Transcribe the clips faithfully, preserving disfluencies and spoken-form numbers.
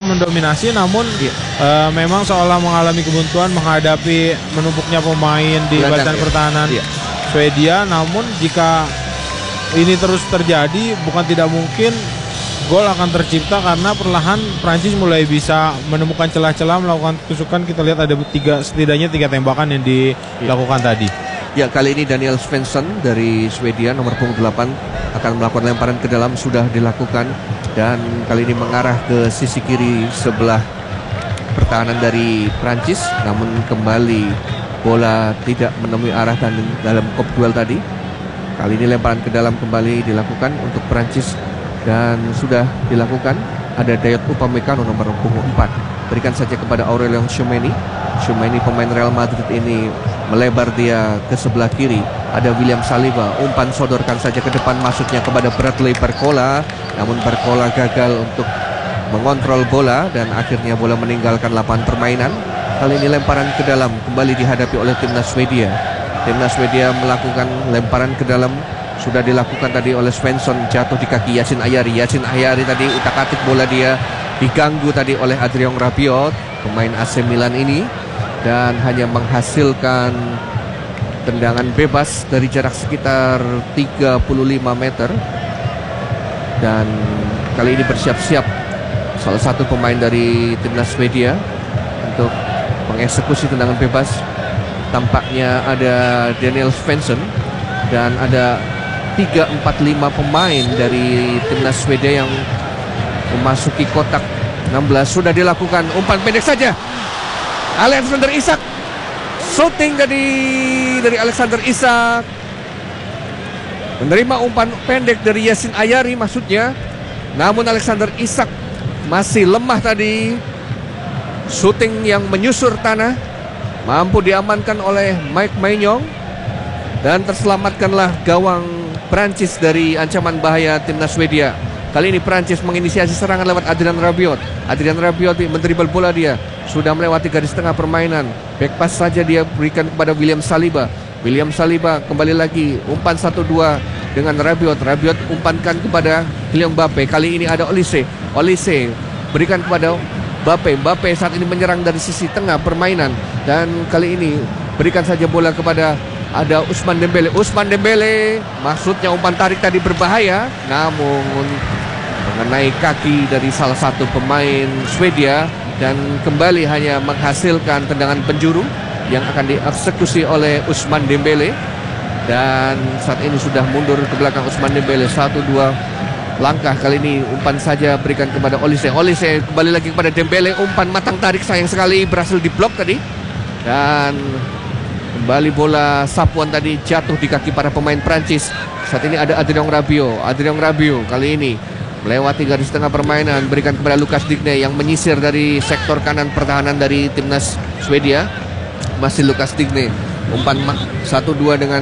mendominasi, namun yeah. uh, memang seolah mengalami kebuntuan menghadapi menumpuknya pemain di barisan ya. pertahanan yeah. Swedia. Namun jika ini terus terjadi, bukan tidak mungkin gol akan tercipta karena perlahan Prancis mulai bisa menemukan celah-celah melakukan tusukan. Kita lihat ada tiga, setidaknya tiga tembakan yang dilakukan ya. tadi. Ya, kali ini Daniel Svensson dari Swedia nomor punggung delapan akan melakukan lemparan ke dalam, sudah dilakukan, dan kali ini mengarah ke sisi kiri sebelah pertahanan dari Prancis. Namun kembali bola tidak menemui arah dan dalam kop duel tadi. Kali ini lemparan ke dalam kembali dilakukan untuk Prancis dan sudah dilakukan. Ada Dayot Upamecano nomor punggung empat, berikan saja kepada Aurelien Tchouameni. Tchouameni pemain Real Madrid ini melebar dia ke sebelah kiri. Ada William Saliba, umpan sodorkan saja ke depan, masuknya kepada Bradley Barcola. Namun Barcola gagal untuk mengontrol bola dan akhirnya bola meninggalkan lapangan permainan. Kali ini lemparan ke dalam kembali dihadapi oleh timnas Swedia. Timnas Swedia melakukan lemparan ke dalam, sudah dilakukan tadi oleh Svensson, jatuh di kaki Yacine Ayari. Yacine Ayari tadi utak-atik bola, dia diganggu tadi oleh Adrien Rabiot, pemain A C Milan ini, dan hanya menghasilkan tendangan bebas dari jarak sekitar tiga puluh lima meter. Dan kali ini bersiap-siap salah satu pemain dari timnas Swedia untuk mengeksekusi tendangan bebas. Tampaknya ada Daniel Svensson dan ada tiga, empat, lima pemain dari timnas Swedia yang memasuki kotak enam belas. Sudah dilakukan umpan pendek saja. Alexander Isak, shooting dari dari Alexander Isak, menerima umpan pendek dari Yacine Ayari maksudnya. Namun Alexander Isak masih lemah tadi. Shooting yang menyusur tanah, mampu diamankan oleh Mike Maignan, dan terselamatkanlah gawang Prancis dari ancaman bahaya timnas Swedia. Kali ini Prancis menginisiasi serangan lewat Adrien Rabiot. Adrien Rabiot mendribel bola, dia sudah melewati garis tengah permainan. Back pass saja dia berikan kepada William Saliba. William Saliba kembali lagi, umpan satu dua dengan Rabiot. Rabiot umpankan kepada Kylian Mbappe. Kali ini ada Olise. Olise berikan kepada Mbappe. Mbappe saat ini menyerang dari sisi tengah permainan, dan kali ini berikan saja bola kepada ada Ousmane Dembele. Ousmane Dembele, maksudnya umpan tarik tadi berbahaya, namun mengenai kaki dari salah satu pemain Swedia dan kembali hanya menghasilkan tendangan penjuru yang akan dieksekusi oleh Ousmane Dembele. Dan saat ini sudah mundur ke belakang Ousmane Dembele satu dua langkah. Kali ini umpan saja berikan kepada Olise. Olise kembali lagi kepada Dembele, umpan matang tarik, sayang sekali berhasil diblok tadi. Dan kembali bola sapuan tadi jatuh di kaki para pemain Prancis. Saat ini ada Adrien Rabiot. Adrien Rabiot kali ini melewati garis tengah permainan, berikan kepada Lucas Digne yang menyisir dari sektor kanan pertahanan dari timnas Swedia. Masih Lucas Digne, umpan satu dua dengan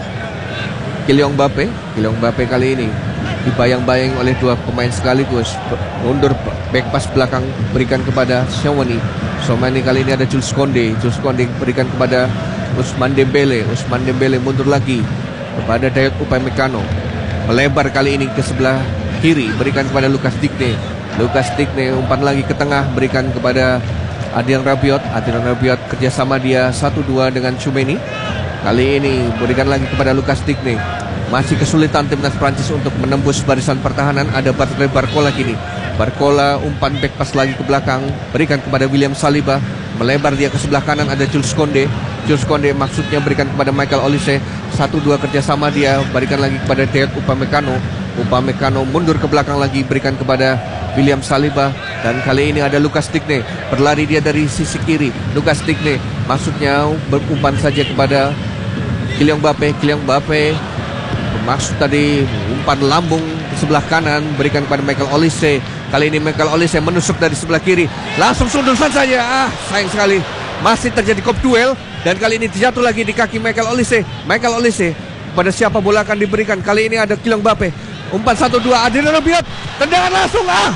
Kylian Mbappe. Kylian Mbappe kali ini dibayang-bayang oleh dua pemain sekaligus. Mundur back pass belakang, berikan kepada Tchouameni. Tchouameni kali ini ada Jules Koundé. Jules Koundé berikan kepada Ousmane Dembele. Ousmane Dembele mundur lagi kepada Dayot Upamecano. Melebar kali ini ke sebelah kiri, berikan kepada Lucas Digne. Lucas Digne umpan lagi ke tengah, berikan kepada Adrien Rabiot. Adrien Rabiot kerjasama dia satu dua dengan Tchouameni. Kali ini berikan lagi kepada Lucas Digne. Masih kesulitan timnas Prancis untuk menembus barisan pertahanan. Ada Bradley Barcola kini. Barcola umpan back pass lagi ke belakang, berikan kepada William Saliba. Melebar dia ke sebelah kanan, ada Jules Koundé. Jules Koundé maksudnya berikan kepada Michael Olise. Satu dua kerjasama dia, berikan lagi kepada Dayot Upamecano. Upamecano mundur ke belakang lagi, berikan kepada William Saliba. Dan kali ini ada Lucas Digne, berlari dia dari sisi kiri. Lucas Digne maksudnya berumpan saja kepada Kylian Mbappe. Kylian Mbappe maksud tadi umpan lambung di sebelah kanan, berikan kepada Michael Olise. Kali ini Michael Olise menusuk dari sebelah kiri, langsung sundusan saja. Ah, sayang sekali, masih terjadi kop duel. Dan kali ini jatuh lagi di kaki Michael Olise. Michael Olise, pada siapa bola akan diberikan? Kali ini ada Kylian Mbappe, umpan satu dua, Adrien Rabiot, tendangan langsung. Ah,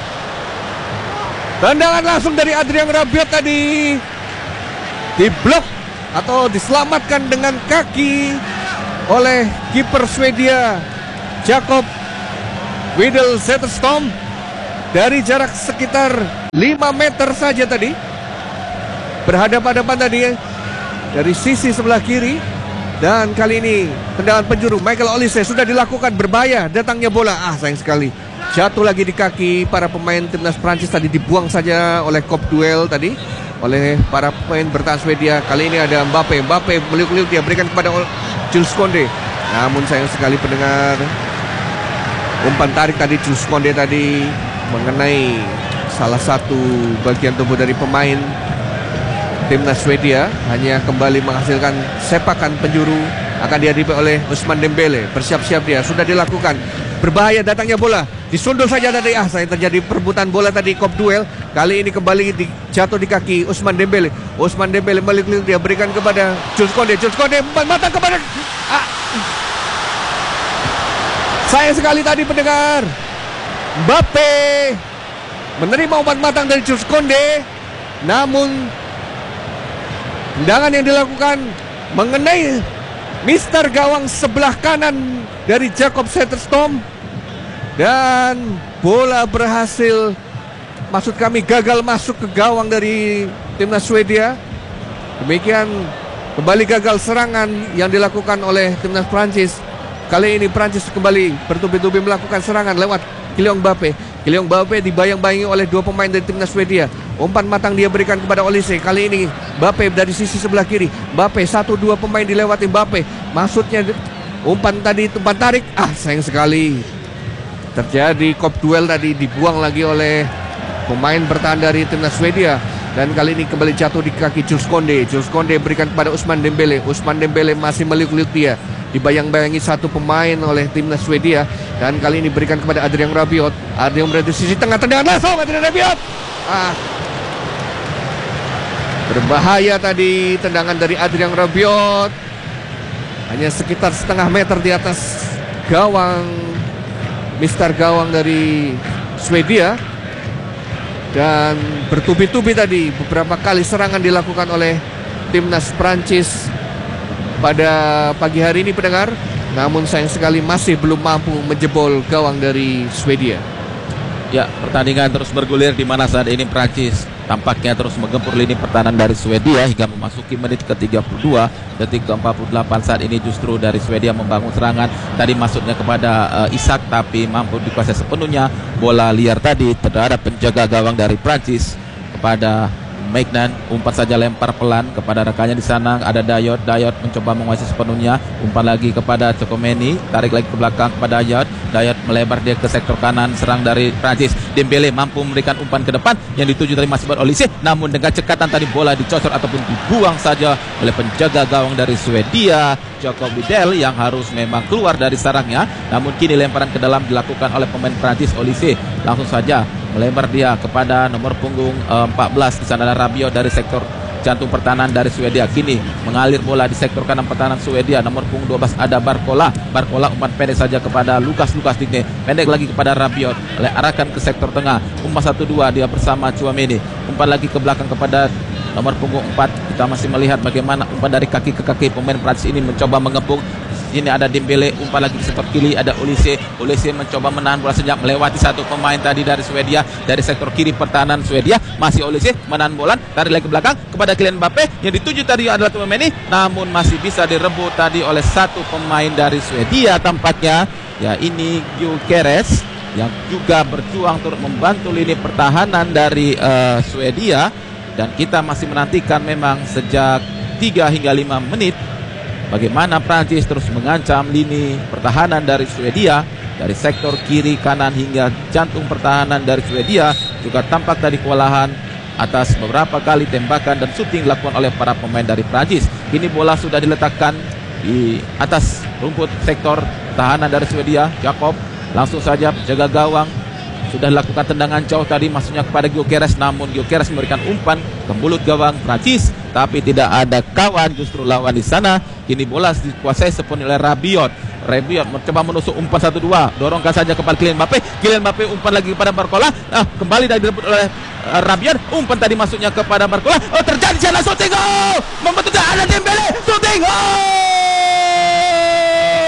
tendangan langsung dari Adrien Rabiot tadi diblok atau diselamatkan dengan kaki oleh kiper Swedia Jakob Widell Zetterstrom. dari jarak sekitar lima meter saja tadi. Berhadapan-hadapan tadi dari sisi sebelah kiri. Dan kali ini tendangan penjuru Michael Olise sudah dilakukan, berbahaya datangnya bola. Ah, sayang sekali. Jatuh lagi di kaki para pemain timnas Prancis tadi, dibuang saja oleh Kop Duel tadi oleh para pemain bertahan Swedia. Kali ini ada Mbappe. Mbappe meliuk-liuk, dia berikan kepada Jules Koundé. Namun sayang sekali pendengar, umpan tarik tadi Jules Koundé tadi mengenai salah satu bagian tubuh dari pemain timnas Swedia, hanya kembali menghasilkan sepakan penjuru. Akan dihadapi oleh Ousmane Dembele. Bersiap-siap dia, sudah dilakukan. Berbahaya datangnya bola, disundul saja tadi. Ah, saya terjadi perebutan bola tadi, Kop Duel. Kali ini kembali di, jatuh di kaki Ousmane Dembele. Ousmane Dembele meliuk-liuk, dia berikan kepada Jules Koundé. Jules Koundé umpan matang kepada ah. Sayang sekali tadi pendengar, Mbappe menerima umpan matang dari Jules Koundé. Namun tendangan yang dilakukan mengenai mister gawang sebelah kanan dari Jakob Zetterstrom. Dan bola berhasil, maksud kami gagal masuk ke gawang dari timnas Swedia. Demikian kembali gagal serangan yang dilakukan oleh timnas Prancis. Kali ini Prancis kembali bertubi-tubi melakukan serangan lewat Kylian Mbappe. Kylian Mbappe dibayang-bayangi oleh dua pemain dari timnas Swedia. Umpan matang dia berikan kepada Olise. Kali ini Mbappe dari sisi sebelah kiri. Mbappe satu dua pemain dilewati Mbappe. Maksudnya umpan tadi, umpan tarik. Ah, sayang sekali. Terjadi Kop Duel tadi, dibuang lagi oleh pemain bertahan dari timnas Swedia. Dan kali ini kembali jatuh di kaki Jules Koundé. Jules Koundé berikan kepada Ousmane Dembele. Ousmane Dembele masih meliuk-liuk dia. Dibayang-bayangi satu pemain oleh timnas Swedia. Dan kali ini berikan kepada Adrien Rabiot. Adrien berada di sisi tengah, tendangan langsung Adrien Rabiot. Ah, berbahaya tadi tendangan dari Adrien Rabiot. Hanya sekitar setengah meter di atas gawang mister gawang dari Swedia. Dan bertubi-tubi tadi beberapa kali serangan dilakukan oleh timnas Prancis pada pagi hari ini pendengar. Namun sayang sekali masih belum mampu menjebol gawang dari Swedia. Ya, pertandingan terus bergulir di mana saat ini Prancis tampaknya terus menggempur lini pertahanan dari Swedia hingga memasuki menit ke tiga puluh dua, detik ke empat puluh delapan. Saat ini justru dari Swedia membangun serangan. Tadi masuknya kepada uh, Isak, tapi mampu dikuasai sepenuhnya bola liar tadi terhadap penjaga gawang dari Prancis kepada Maignan. Umpan saja lempar pelan kepada rekannya di sana, ada Dayot. Dayot mencoba menguasai sepenuhnya. Umpan lagi kepada Tchouaméni, tarik lagi ke belakang kepada Dayot. Dayot melebar dia ke sektor kanan, serang dari Prancis. Dembele mampu memberikan umpan ke depan yang dituju dari Masih Olise, namun dengan cekatan tadi bola dicocor ataupun dibuang saja oleh penjaga gawang dari Swedia, Jakob Widel, yang harus memang keluar dari sarangnya. Namun kini lemparan ke dalam dilakukan oleh pemain Prancis. Olise langsung saja melebar dia kepada nomor punggung uh, empat belas. Di sana ada Rabiot dari sektor jantung pertahanan dari Swedia. Kini mengalir bola di sektor kanan pertahanan Swedia. Nomor punggung dua belas ada Barcola. Barcola umpan pendek saja kepada Lukas Lukas Digne. Pendek lagi kepada Rabiot. Oleh arahkan ke sektor tengah. Umpan satu dua dia bersama Tchouaméni. Umpan lagi ke belakang kepada nomor punggung empat. Kita masih melihat bagaimana umpan dari kaki ke kaki pemain Prancis ini mencoba mengepung. Ini ada Dembele, umpan lagi di sektor kiri, ada Olise. Olise mencoba menahan bola sejak melewati satu pemain tadi dari Swedia. Dari sektor kiri pertahanan Swedia, masih Olise menahan bola, tarik lagi ke belakang kepada Kylian Mbappe. Yang dituju tadi adalah Tchouaméni, namun masih bisa direbut tadi oleh satu pemain dari Swedia tampaknya. Ya, ini Gyökeres yang juga berjuang turut membantu lini pertahanan dari uh, Swedia. Dan kita masih menantikan memang sejak tiga hingga lima menit bagaimana Prancis terus mengancam lini pertahanan dari Swedia. Dari sektor kiri, kanan hingga jantung pertahanan dari Swedia juga tampak tadi kewalahan atas beberapa kali tembakan dan syuting dilakukan oleh para pemain dari Prancis. Kini bola sudah diletakkan di atas rumput sektor pertahanan dari Swedia. Jakob langsung saja jaga gawang. Sudah dilakukan tendangan jauh tadi, maksudnya kepada Gyökeres, namun Gyökeres memberikan umpan ke mulut gawang Prancis, tapi tidak ada kawan justru lawan di sana. Kini bola dikuasai sepenuhnya oleh Rabiot. Rabiot mencoba menusuk umpan satu dua, dorongkan saja kepada Kylian Mbappe. Kylian Mbappe umpan lagi kepada Barcola. Nah, kembali dari direbut oleh uh, Rabiot. Umpan tadi masuknya kepada Barcola. Oh, terjadi sana shooting gol. Membentuk ada Dembele, shooting gol.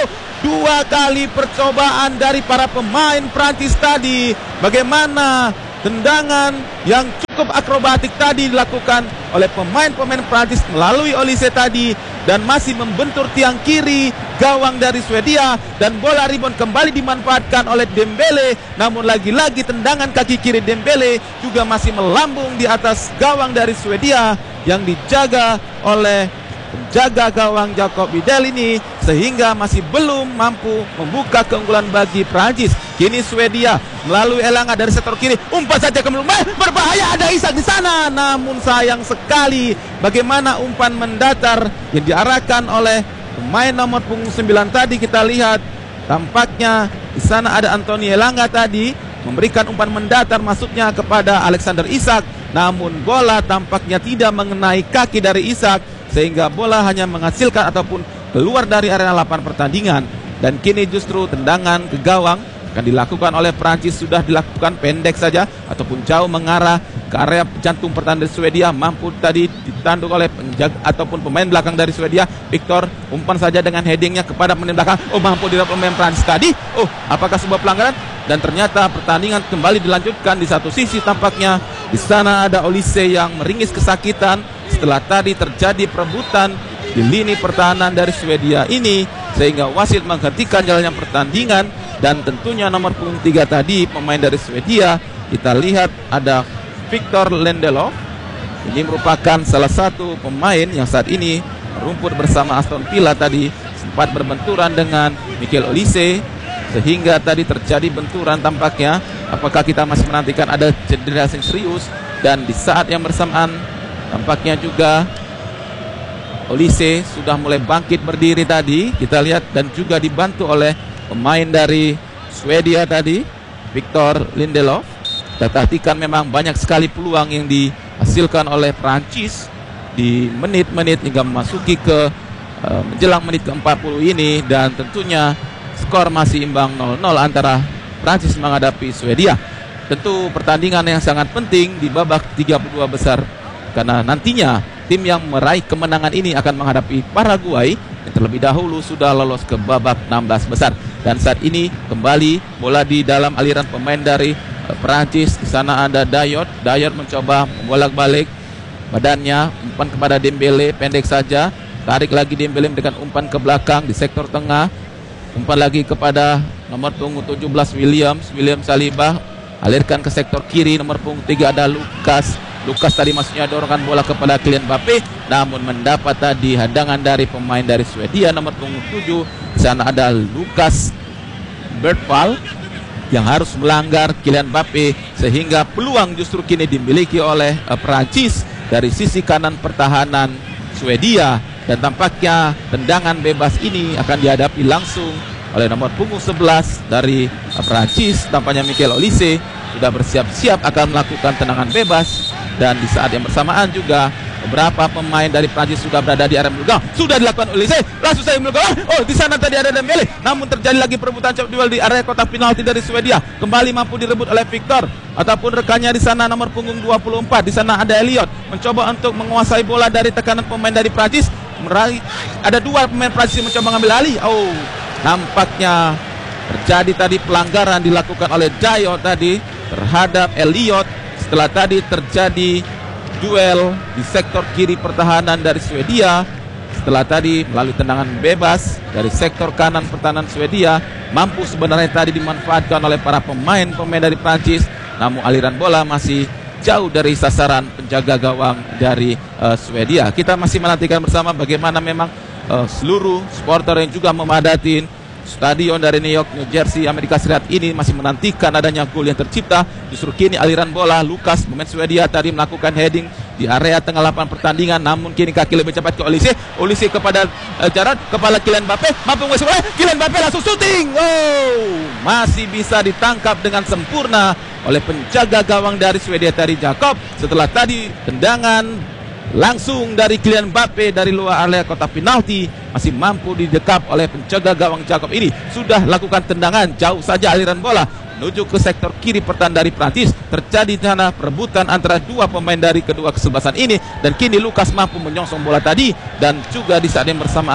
Dua kali percobaan dari para pemain Prancis tadi. Bagaimana tendangan yang cukup akrobatik tadi dilakukan oleh pemain-pemain Prancis melalui Olise tadi, dan masih membentur tiang kiri gawang dari Swedia, dan bola rebound kembali dimanfaatkan oleh Dembele. Namun lagi-lagi tendangan kaki kiri Dembele juga masih melambung di atas gawang dari Swedia yang dijaga oleh penjaga gawang Jacob Bidel ini, sehingga masih belum mampu membuka keunggulan bagi Prancis. Kini Swedia melalui Elanga dari sektor kiri, umpan saja ke belakang, berbahaya, ada Isak di sana. Namun sayang sekali bagaimana umpan mendatar yang diarahkan oleh pemain nomor punggung sembilan tadi. Kita lihat tampaknya di sana ada Anthony Elanga tadi memberikan umpan mendatar masuknya kepada Alexander Isak, namun bola tampaknya tidak mengenai kaki dari Isak, sehingga bola hanya menghasilkan ataupun keluar dari area lapangan pertandingan. Dan kini justru tendangan ke gawang akan dilakukan oleh Prancis, sudah dilakukan pendek saja ataupun jauh mengarah ke area jantung pertahanan dari Swedia. Mampu tadi ditanduk oleh penjaga ataupun pemain belakang dari Swedia, Victor. Umpan saja dengan headingnya kepada pemain belakang. Oh, mampu didapat pemain Prancis tadi. Oh, apakah sebuah pelanggaran? Dan ternyata pertandingan kembali dilanjutkan. Di satu sisi tampaknya di sana ada Olise yang meringis kesakitan setelah tadi terjadi perebutan di lini pertahanan dari Swedia ini, sehingga wasit menghentikan jalannya pertandingan. Dan tentunya nomor punggung tiga tadi, pemain dari Swedia, kita lihat ada Victor Lindelof. Ini merupakan salah satu pemain yang saat ini merumput bersama Aston Villa tadi, sempat berbenturan dengan Michael Olise, sehingga tadi terjadi benturan tampaknya. Apakah kita masih menantikan ada cedera yang serius? Dan di saat yang bersamaan tampaknya juga Olise sudah mulai bangkit berdiri tadi, kita lihat, dan juga dibantu oleh pemain dari Swedia tadi, Victor Lindelof. Kita perhatikan memang banyak sekali peluang yang dihasilkan oleh Prancis di menit-menit hingga memasuki ke uh, menjelang menit ke empat puluh ini, dan tentunya skor masih imbang nol nol antara Prancis menghadapi Swedia. Tentu pertandingan yang sangat penting di babak tiga puluh dua besar, karena nantinya tim yang meraih kemenangan ini akan menghadapi Paraguay yang terlebih dahulu sudah lolos ke babak enam belas besar. Dan saat ini kembali bola di dalam aliran pemain dari uh, Prancis. Di sana ada Dayot. Dayot mencoba membolak-balik badannya, umpan kepada Dembele pendek saja. Tarik lagi Dembele memberikan umpan ke belakang di sektor tengah. Umpan lagi kepada nomor punggung tujuh belas Williams, William Saliba. Alirkan ke sektor kiri, nomor punggung tiga ada Lukas. Lukas tadi maksudnya dorongkan bola kepada Kylian Mbappe, namun mendapat tadi hadangan dari pemain dari Swedia nomor punggung tujuh. Di sana ada Lukas Bergvall yang harus melanggar Kylian Mbappe, sehingga peluang justru kini dimiliki oleh uh, Prancis dari sisi kanan pertahanan Swedia. Dan tampaknya tendangan bebas ini akan dihadapi langsung oleh nomor punggung sebelas dari uh, Prancis. Tampaknya Michael Olise sudah bersiap-siap akan melakukan tendangan bebas. Dan di saat yang bersamaan juga beberapa pemain dari Prancis sudah berada di area belakang. Sudah dilakukan Olise, langsung saya belakang. Oh, di sana tadi ada Dembele. Namun terjadi lagi perebutan cepat duel di area kotak penalti dari Swedia. Kembali mampu direbut oleh Victor ataupun rekannya di sana nomor punggung dua puluh empat. Di sana ada Elliot mencoba untuk menguasai bola dari tekanan pemain dari Prancis. Meraih, ada dua pemain Prancis yang mencoba mengambil alih. Oh, nampaknya terjadi tadi pelanggaran dilakukan oleh Dayot tadi terhadap Elliot setelah tadi terjadi duel di sektor kiri pertahanan dari Swedia. Setelah tadi melalui tendangan bebas dari sektor kanan pertahanan Swedia, mampu sebenarnya tadi dimanfaatkan oleh para pemain-pemain dari Prancis, namun aliran bola masih jauh dari sasaran penjaga gawang dari uh, Swedia. Kita masih menantikan bersama bagaimana memang uh, seluruh supporter yang juga memadati stadion dari New York, New Jersey, Amerika Serikat ini masih menantikan adanya gol yang tercipta. Justru kini aliran bola, Lukas pemain Swedia tadi melakukan heading di area tengah lapangan pertandingan, namun kini kaki lebih cepat ke Olise. Olise kepada uh, Jarad, kepala Kylian Mbappe, mampu menguasai bola. Kylian Mbappe langsung shooting. Oh, masih bisa ditangkap dengan sempurna oleh penjaga gawang dari Swedia tadi, Jacob. Setelah tadi tendangan langsung dari Kylian Mbappe dari luar area kotak penalti, masih mampu didekap oleh penjaga gawang Jacob ini. Sudah lakukan tendangan jauh saja aliran bola menuju ke sektor kiri pertahanan dari Prancis. Terjadi di sana perebutan antara dua pemain dari kedua kesebelasan ini, dan kini Lukas mampu menyongsong bola tadi. Dan juga di saat yang bersamaan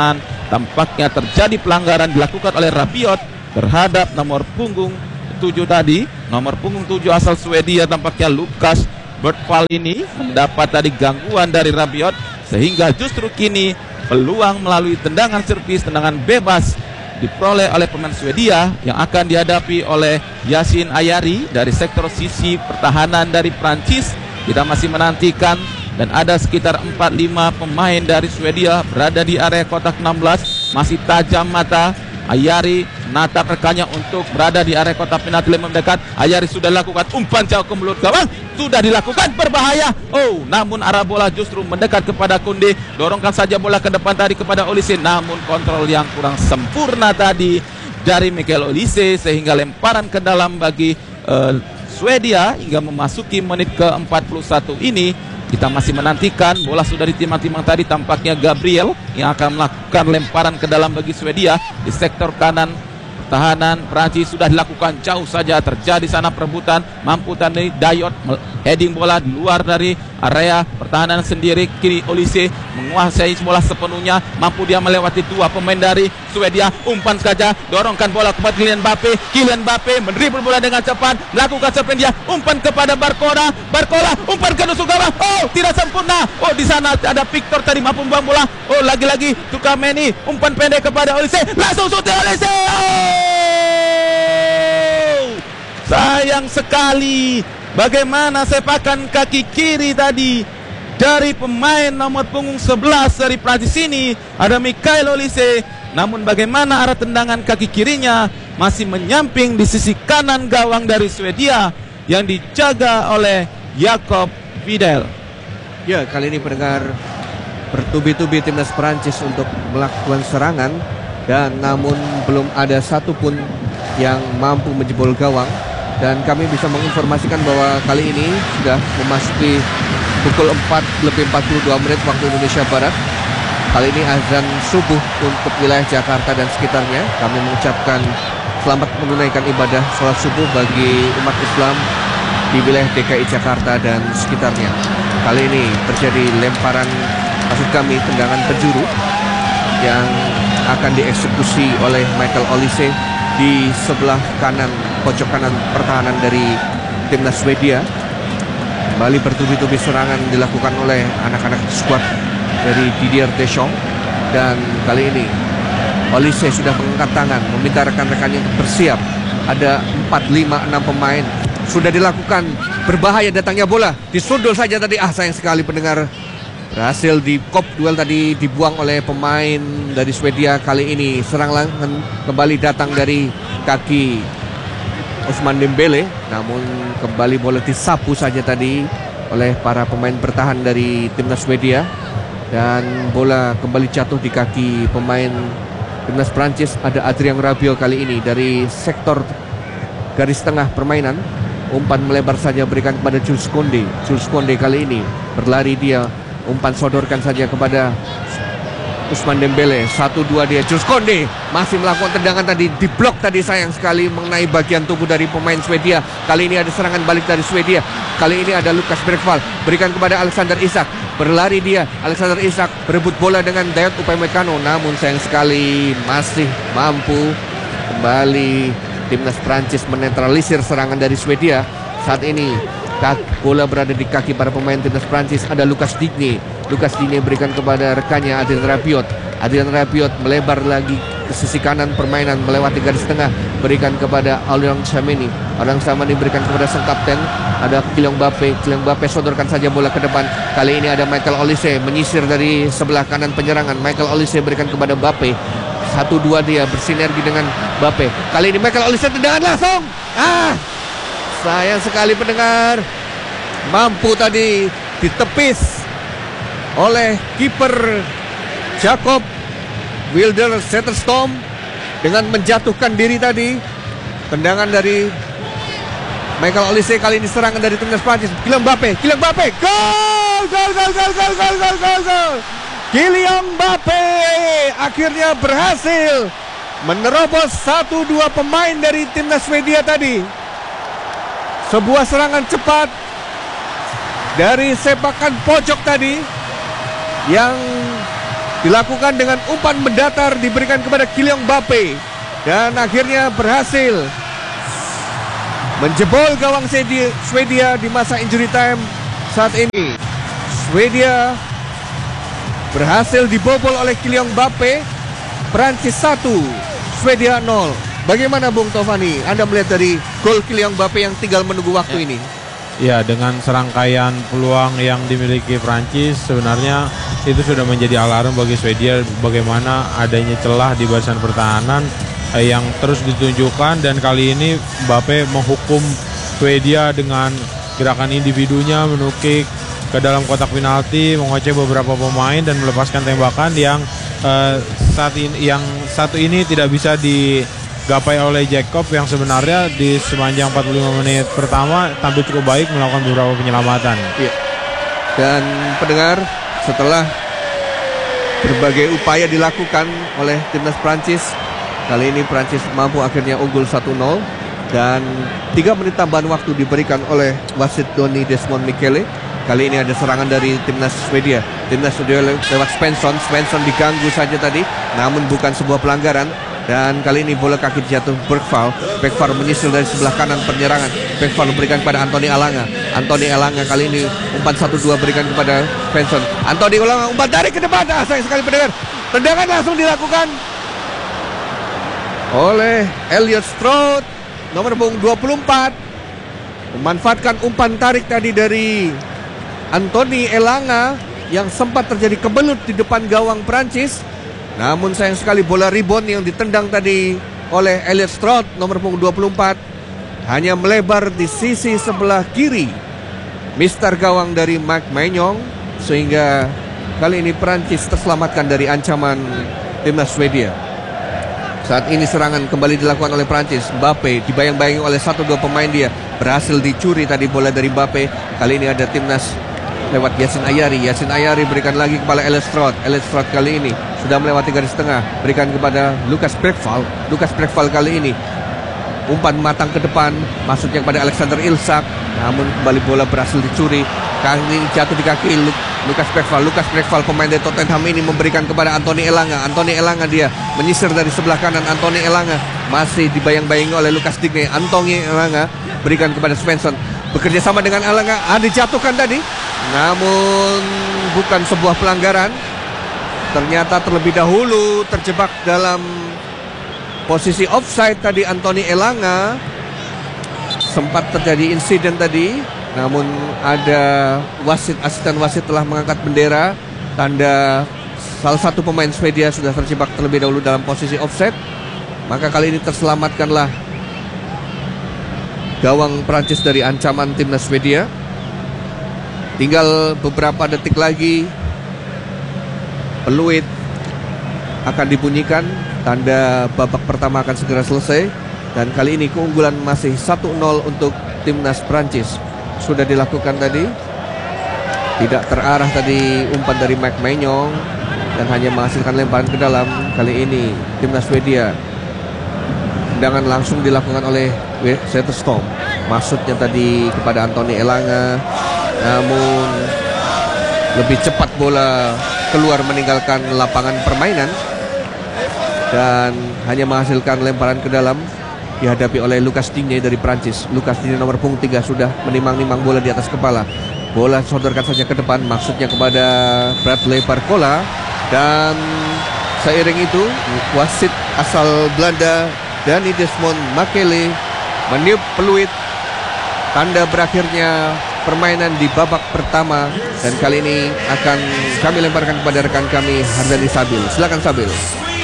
tampaknya terjadi pelanggaran dilakukan oleh Rabiot terhadap nomor punggung tujuh tadi. Nomor punggung tujuh asal Swedia tampaknya Lukas Bergvall ini mendapat tadi gangguan dari Rabiot, sehingga justru kini peluang melalui tendangan servis, tendangan bebas diperoleh oleh pemain Swedia yang akan dihadapi oleh Yacine Ayari dari sektor sisi pertahanan dari Prancis. Kita masih menantikan dan ada sekitar empat lima pemain dari Swedia berada di area kotak enam belas. Masih tajam mata Ayari menatap rekannya untuk berada di area kotak penalti yang mendekat. Ayari sudah lakukan umpan jauh ke mulut gawang, sudah dilakukan, berbahaya. Oh, namun arah bola justru mendekat kepada Koundé. Dorongkan saja bola ke depan tadi kepada Olise, namun kontrol yang kurang sempurna tadi dari Michael Olise sehingga lemparan ke dalam bagi uh, Swedia hingga memasuki menit ke empat puluh satu ini. Kita masih menantikan, bola sudah ditimang-timang tadi, tampaknya Gabriel yang akan melakukan lemparan ke dalam bagi Swedia di sektor kanan pertahanan Prancis. Sudah dilakukan jauh saja, terjadi sana perebutan, mampu tadi Dayot heading bola di luar dari area pertahanan sendiri. Kini Olise menguasai bola sepenuhnya, mampu dia melewati dua pemain dari Swedia. Umpan saja, dorongkan bola kepada Kylian Mbappe. Kylian Mbappe mendribble bola dengan cepat, melakukan serpen dia, umpan kepada Barcola. Barcola umpan ke nusuk gawang. Oh, tidak sempurna. Oh, di sana ada Victor tadi mampu membuang bola. Oh, lagi-lagi Tchouaméni, umpan pendek kepada Olise, langsung shooting Olise. Oh! Sayang sekali bagaimana sepakan kaki kiri tadi dari pemain nomor punggung sebelas dari Prancis ini, ada Michael Olise. Namun bagaimana arah tendangan kaki kirinya masih menyamping di sisi kanan gawang dari Swedia yang dijaga oleh Jakob Vidal. Ya, kali ini pendengar, bertubi-tubi timnas Prancis untuk melakukan serangan, dan namun belum ada satupun yang mampu menjebol gawang. Dan kami bisa menginformasikan bahwa kali ini sudah memasuki pukul empat lebih empat puluh dua menit waktu Indonesia Barat. Kali ini azan subuh untuk wilayah Jakarta dan sekitarnya. Kami mengucapkan selamat menunaikan ibadah sholat subuh bagi umat Islam di wilayah D K I Jakarta dan sekitarnya. Kali ini terjadi lemparan, maksud kami tendangan penjuru, yang akan dieksekusi oleh Michael Olise di sebelah kanan, pojok kanan pertahanan dari timnas Swedia. Kembali bertubi-tubi serangan dilakukan oleh anak-anak skuad dari Didier Deschamps, dan kali ini Olise sudah mengangkat tangan meminta rekan-rekannya untuk bersiap. Ada empat, lima, enam pemain. Sudah dilakukan, berbahaya datangnya bola, disundul saja tadi. Ah, sayang sekali pendengar, berhasil di kop duel tadi dibuang oleh pemain dari Swedia. Kali ini serangan kembali datang dari kaki Ousmane Dembele, namun kembali bola disapu saja tadi oleh para pemain bertahan dari timnas Swedia, dan bola kembali jatuh di kaki pemain timnas Prancis. Ada Adrien Rabiot kali ini dari sektor garis tengah permainan. Umpan melebar saja berikan kepada Jules Koundé. Jules Koundé kali ini berlari dia, umpan sodorkan saja kepada Ousmane Dembele. Satu dua dia, Jules Koundé masih melakukan tendangan tadi, diblok tadi sayang sekali mengenai bagian tubuh dari pemain Swedia. Kali ini ada serangan balik dari Swedia. Kali ini ada Lukas Bergvall, berikan kepada Alexander Isak. Berlari dia, Alexander Isak berebut bola dengan Dayot Upamecano, namun sayang sekali masih mampu kembali timnas Prancis menetralisir serangan dari Swedia. Saat ini bola berada di kaki para pemain timnas Prancis. Ada Lucas Digne. Lucas Digne berikan kepada rekannya Adrien Rabiot. Adrien Rabiot melebar lagi ke sisi kanan permainan melewati garis tengah, berikan kepada Aurélien Tchouaméni. Aurélien Tchouaméni berikan kepada sang kapten, ada Kylian Mbappe. Kylian Mbappe sodorkan saja bola ke depan. Kali ini ada Michael Olise menyisir dari sebelah kanan penyerangan. Michael Olise berikan kepada Mbappe. Satu dua dia bersinergi dengan Mbappe. Kali ini Michael Olise tendangan langsung. Ah, sayang sekali pendengar, mampu tadi ditepis oleh kiper Jakob Wilder Zetterstorm dengan menjatuhkan diri tadi. Tendangan dari Michael Olise, kali ini serangan dari timnas Prancis. Kylian Mbappe, Kylian Mbappe, gol, gol, gol, gol, gol, gol, gol, gol, gol. Kylian Mbappe akhirnya berhasil menerobos satu dua pemain dari timnas Swedia tadi. Sebuah serangan cepat dari sepakan pojok tadi yang dilakukan dengan umpan mendatar diberikan kepada Kylian Mbappe dan akhirnya berhasil menjebol gawang Swedia di masa injury time saat ini. Swedia berhasil dibobol oleh Kylian Mbappe. Prancis satu, Swedia nol. Bagaimana Bung Tovani, Anda melihat dari gol Kylian Mbappe yang tinggal menunggu waktu ini? Ya, dengan serangkaian peluang yang dimiliki Prancis, sebenarnya itu sudah menjadi alarm bagi Swedia bagaimana adanya celah di barisan pertahanan eh, yang terus ditunjukkan, dan kali ini Mbappe menghukum Swedia dengan gerakan individunya, menukik ke dalam kotak penalti, mengoceh beberapa pemain dan melepaskan tembakan yang eh, saat ini yang satu ini tidak bisa digapai oleh Jacob yang sebenarnya di sepanjang empat puluh lima menit pertama tampil cukup baik melakukan beberapa penyelamatan. Iya. Dan pendengar, setelah berbagai upaya dilakukan oleh timnas Prancis, kali ini Prancis mampu akhirnya unggul satu nol dan tiga menit tambahan waktu diberikan oleh wasit Donny Desmond Michele. Kali ini ada serangan dari timnas Swedia. Timnas Swedia lewat Svensson. Svensson diganggu saja tadi, namun bukan sebuah pelanggaran. Dan kali ini bola kaki jatuh Bergvall. Bergvall menyusul dari sebelah kanan penyerang. Bergvall memberikan kepada Anthony Elanga. Anthony Elanga kali ini umpan satu dua berikan kepada Svensson. Anthony Elanga umpan tarik ke depan. Ah, sayang sekali pendengar. Tendangan langsung dilakukan oleh Elliot Stroud, nomor punggung dua puluh empat. Memanfaatkan umpan tarik tadi dari Anthony Elanga yang sempat terjadi kebelut di depan gawang Prancis. Namun sayang sekali bola rebound yang ditendang tadi oleh Elliot Stroud, nomor punggung dua puluh empat, hanya melebar di sisi sebelah kiri mister gawang dari Mike Maignan, sehingga kali ini Prancis terselamatkan dari ancaman timnas Swedia. Saat ini serangan kembali dilakukan oleh Prancis. Mbappe dibayang-bayangi oleh satu dua pemain dia. Berhasil dicuri tadi bola dari Mbappe. Kali ini ada timnas lewat Yacine Ayari. Yacine Ayari berikan lagi kepada Elliot Stroud. Elliot Stroud kali ini sudah melewati garis tengah, berikan kepada Lucas Bergvall. Lucas Bergvall kali ini umpan matang ke depan, masuknya kepada Alexander Isak. Namun kembali bola berhasil dicuri. Kali ini jatuh di kaki Lucas Bergvall. Lucas Bergvall pemain dari Tottenham ini memberikan kepada Anthony Elanga. Anthony Elanga dia menyisir dari sebelah kanan. Anthony Elanga masih dibayang-bayangi oleh Lucas Digne. Anthony Elanga berikan kepada Svensson. Bekerja sama dengan Elanga, ah, dijatuhkan tadi. Namun bukan sebuah pelanggaran. Ternyata terlebih dahulu terjebak dalam posisi offside tadi Anthony Elanga. Sempat terjadi insiden tadi, namun ada wasit, asisten wasit telah mengangkat bendera tanda salah satu pemain Swedia sudah terjebak terlebih dahulu dalam posisi offside. Maka kali ini terselamatkanlah gawang Prancis dari ancaman timnas Swedia. Tinggal beberapa detik lagi peluit akan dibunyikan, tanda babak pertama akan segera selesai. Dan kali ini keunggulan masih satu nol untuk timnas Prancis. Sudah dilakukan tadi, tidak terarah tadi umpan dari Mike Maignan dan hanya menghasilkan lemparan ke dalam. Kali ini timnas Swedia, tendangan langsung dilakukan oleh Zetterstrom. Maksudnya tadi kepada Anthony Elanga, namun lebih cepat bola keluar meninggalkan lapangan permainan dan hanya menghasilkan lemparan ke dalam, dihadapi oleh Lucas Digne dari Prancis. Lucas Digne nomor punggung tiga sudah menimang-nimang bola di atas kepala. Bola sodorkan saja ke depan, maksudnya kepada Bradley Barcola. Dan seiring itu wasit asal Belanda Donny Desmond Michele meniup peluit tanda berakhirnya permainan di babak pertama. Dan kali ini akan kami lemparkan kepada rekan kami Hardani Sabil. Silakan Sabil.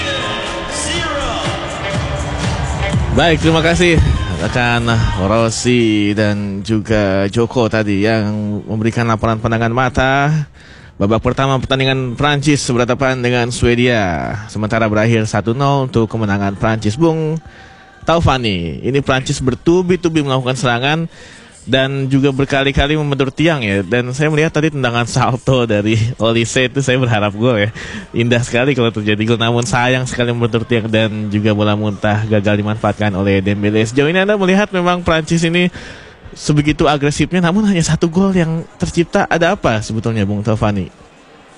Baik, terima kasih rekan Rossi dan juga Joko tadi yang memberikan laporan pandangan mata babak pertama pertandingan Prancis berhadapan dengan Swedia. Sementara berakhir satu nol untuk kemenangan Prancis. Bung Taufani, ini Prancis bertubi-tubi melakukan serangan dan juga berkali-kali membentur tiang ya. Dan saya melihat tadi tendangan salto dari Olise itu, saya berharap gol ya. Indah sekali kalau terjadi gol, namun sayang sekali membentur tiang dan juga bola muntah gagal dimanfaatkan oleh Dembele. Sejauh ini Anda melihat memang Prancis ini sebegitu agresifnya, namun hanya satu gol yang tercipta. Ada apa sebetulnya Bung Taufani?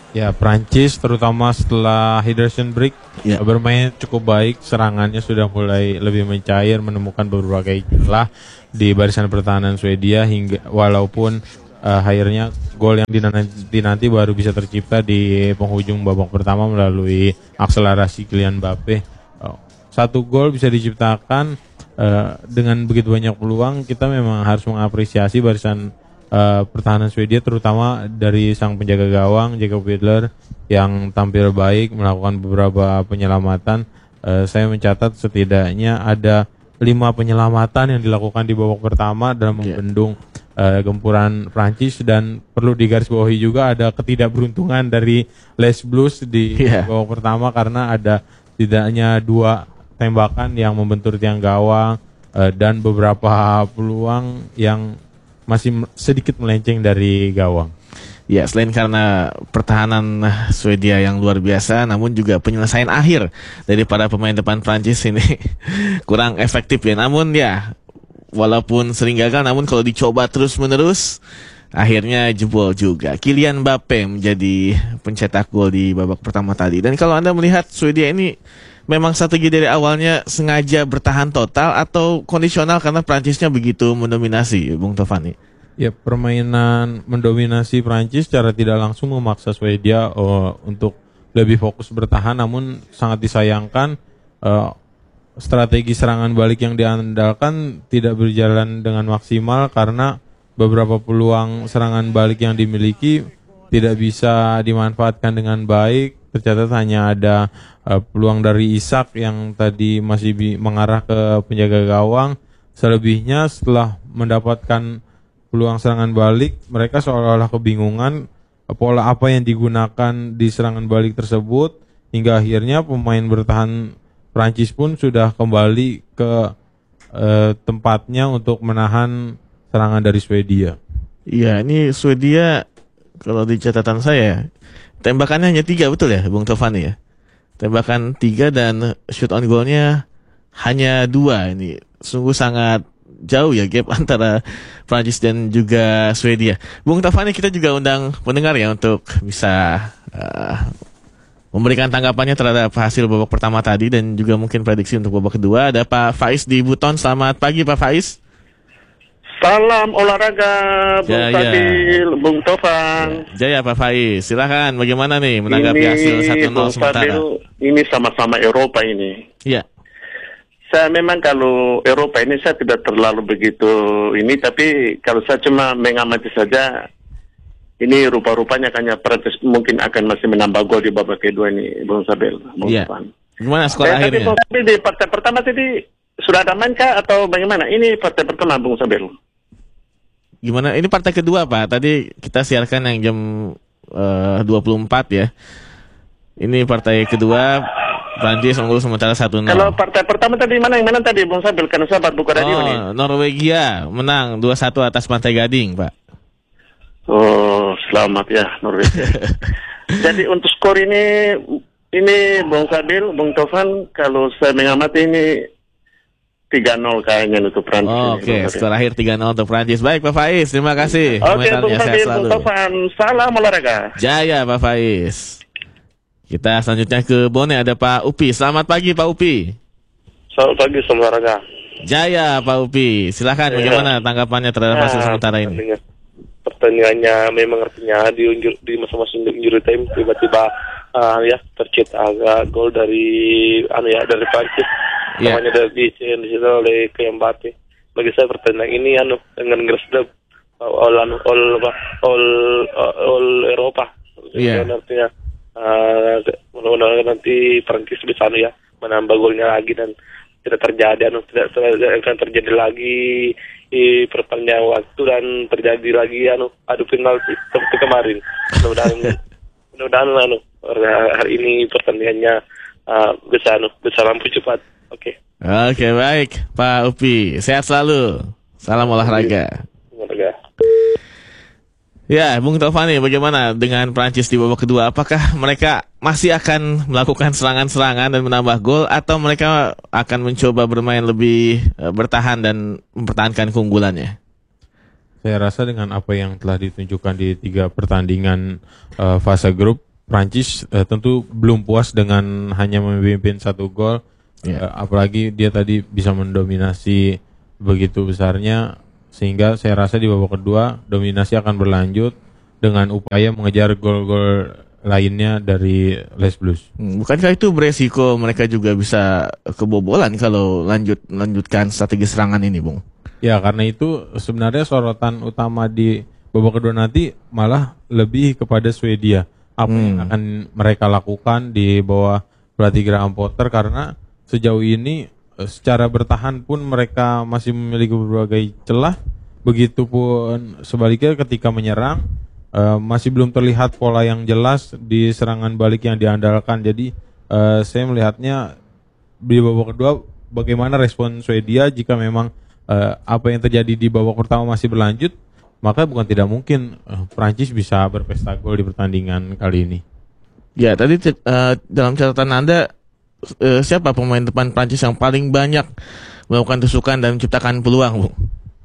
Ya, Prancis terutama setelah hydration break Ya. bermain cukup baik, serangannya sudah mulai lebih mencair, menemukan berbagai celah di barisan pertahanan Swedia hingga walaupun uh, akhirnya gol yang dinanti nanti baru bisa tercipta di penghujung babak pertama melalui akselerasi Kylian Mbappe. Uh, satu gol bisa diciptakan uh, dengan begitu banyak peluang. Kita memang harus mengapresiasi barisan Uh, pertahanan Swedia terutama dari sang penjaga gawang Jakob Widler yang tampil baik melakukan beberapa penyelamatan. Uh, saya mencatat setidaknya ada lima penyelamatan yang dilakukan di babak pertama dalam membendung uh, gempuran Prancis, dan perlu digarisbawahi juga ada ketidakberuntungan dari Les Blues di yeah. babak pertama karena ada tidaknya dua tembakan yang membentur tiang gawang uh, dan beberapa peluang yang masih sedikit melenceng dari gawang. Ya, selain karena pertahanan Swedia yang luar biasa, namun juga penyelesaian akhir dari para pemain depan Prancis ini kurang efektif ya. Namun ya, walaupun sering gagal, namun kalau dicoba terus-menerus, akhirnya jebol juga. Kylian Mbappe menjadi pencetak gol di babak pertama tadi. Dan kalau Anda melihat Swedia ini memang strategi dari awalnya sengaja bertahan total atau kondisional karena Prancisnya begitu mendominasi, Bung Tovani? Ya, permainan mendominasi Prancis secara tidak langsung memaksa Swedia uh, untuk lebih fokus bertahan, namun sangat disayangkan uh, strategi serangan balik yang diandalkan tidak berjalan dengan maksimal karena beberapa peluang serangan balik yang dimiliki tidak bisa dimanfaatkan dengan baik. Tercatat hanya ada uh, peluang dari Isak yang tadi masih bi- mengarah ke penjaga gawang. Selebihnya setelah mendapatkan peluang serangan balik, mereka seolah-olah kebingungan uh, pola apa yang digunakan di serangan balik tersebut, hingga akhirnya pemain bertahan Prancis pun sudah kembali ke uh, tempatnya untuk menahan serangan dari Swedia. Iya, ini Swedia kalau di catatan saya tembakannya hanya tiga, betul ya Bung Tovani ya? Tembakan tiga dan shoot on goalnya hanya dua. Ini sungguh sangat jauh ya gap antara Prancis dan juga Swedia. Bung Tovani, kita juga undang pendengar ya untuk bisa uh, memberikan tanggapannya terhadap hasil babak pertama tadi dan juga mungkin prediksi untuk babak kedua. Ada Pak Faiz di Buton. Selamat pagi Pak Faiz. Salam olahraga, Bung Jaya. Fadil, Bung Tovan. Jaya Pak Faiz, silakan bagaimana nih menanggapi ini, hasil satu nol Bung sementara? Fadil, ini sama-sama Eropa ini. Iya. Saya memang kalau Eropa ini saya tidak terlalu begitu ini, tapi kalau saya cuma mengamati saja, ini rupa-rupanya kayaknya Prancis mungkin akan masih menambah gol di babak kedua ini, Bung Sabel. Bung Iya. Tovan. Gimana skor Eh, akhirnya? Tapi Bung Sabel di partai pertama tadi sudah ada main kah atau bagaimana? Ini partai pertama, Bung Sabel. Gimana? Ini partai kedua Pak. Tadi kita siarkan yang jam uh, dua puluh empat ya. Ini partai kedua, Prancis unggul sementara satu nol. Kalau partai pertama tadi mana yang mana tadi, Bung Sabel? Karena sahabat buka radio Oh, nih. Norwegia menang dua satu atas Pantai Gading, Pak. Oh, selamat ya Norwegia. Jadi untuk skor ini, ini Bung Sabel, Bung Tovan, kalau saya mengamati ini tiga nol kayaknya untuk Prancis. Oh, Oke, okay. Skor akhir tiga nol untuk Prancis. Baik Pak Faiz, terima kasih. Oke, okay, Bung Komentarnya, sehat Sabel, selalu. Bung Tovan, salam olahraga. Jaya Pak Faiz. Kita selanjutnya ke Bone, ada Pak Upi. Selamat pagi Pak Upi. Selamat pagi, salam olahraga. Jaya Pak Upi, silakan Ya. bagaimana tanggapannya terhadap hasil Nah, sementara ini? pertandingan- Pertandingannya memang artinya di unjur, di masing-masing injury time tiba-tiba uh, ya tercipta agak gol dari anu ya dari Prancis. Ya. Namanya dari di di situ oleh Kylian Mbappe. Bagi saya pertandingan ini anu dengan Gresdab all anu all apa all all, all Eropa. Iya. Dan artinya uh, mudah-mudahan nanti Prancis bisa anu ya menambah golnya lagi dan tidak terjadi anu tidak tidak akan terjadi lagi di perpanjangan waktu dan terjadi lagi anu adu penalti seperti kemarin. Mudah-mudahan mudah-mudahan anu hari ini pertandingannya uh, bisa anu bisa lampu cepat. Oke. Okay. Oke, baik Pak Upi, sehat selalu. Salam olahraga. Olahraga. Ya, Bung Tovani, bagaimana dengan Prancis di babak kedua? Apakah mereka masih akan melakukan serangan-serangan dan menambah gol, atau mereka akan mencoba bermain lebih uh, bertahan dan mempertahankan keunggulannya? Saya rasa dengan apa yang telah ditunjukkan di tiga pertandingan uh, fase grup, Prancis uh, tentu belum puas dengan hanya memimpin satu gol. Yeah. Uh, apalagi dia tadi bisa mendominasi begitu besarnya, sehingga saya rasa di babak kedua dominasi akan berlanjut dengan upaya mengejar gol-gol lainnya dari Les Blues. Hmm, bukankah itu beresiko mereka juga bisa kebobolan kalau lanjut lanjutkan strategi serangan ini, Bung? Ya, karena itu sebenarnya sorotan utama di babak kedua nanti malah lebih kepada Swedia. Apa hmm. yang akan mereka lakukan di bawah pelatih Graham Potter, karena sejauh ini secara bertahan pun mereka masih memiliki berbagai celah. Begitupun sebaliknya ketika menyerang uh, masih belum terlihat pola yang jelas di serangan balik yang diandalkan. Jadi uh, saya melihatnya di babak kedua bagaimana respon Swedia jika memang uh, apa yang terjadi di babak pertama masih berlanjut, maka bukan tidak mungkin uh, Prancis bisa berpesta gol di pertandingan kali ini. Ya, tadi uh, dalam catatan Anda, Uh, siapa pemain depan Prancis yang paling banyak melakukan tusukan dan menciptakan peluang, Bung?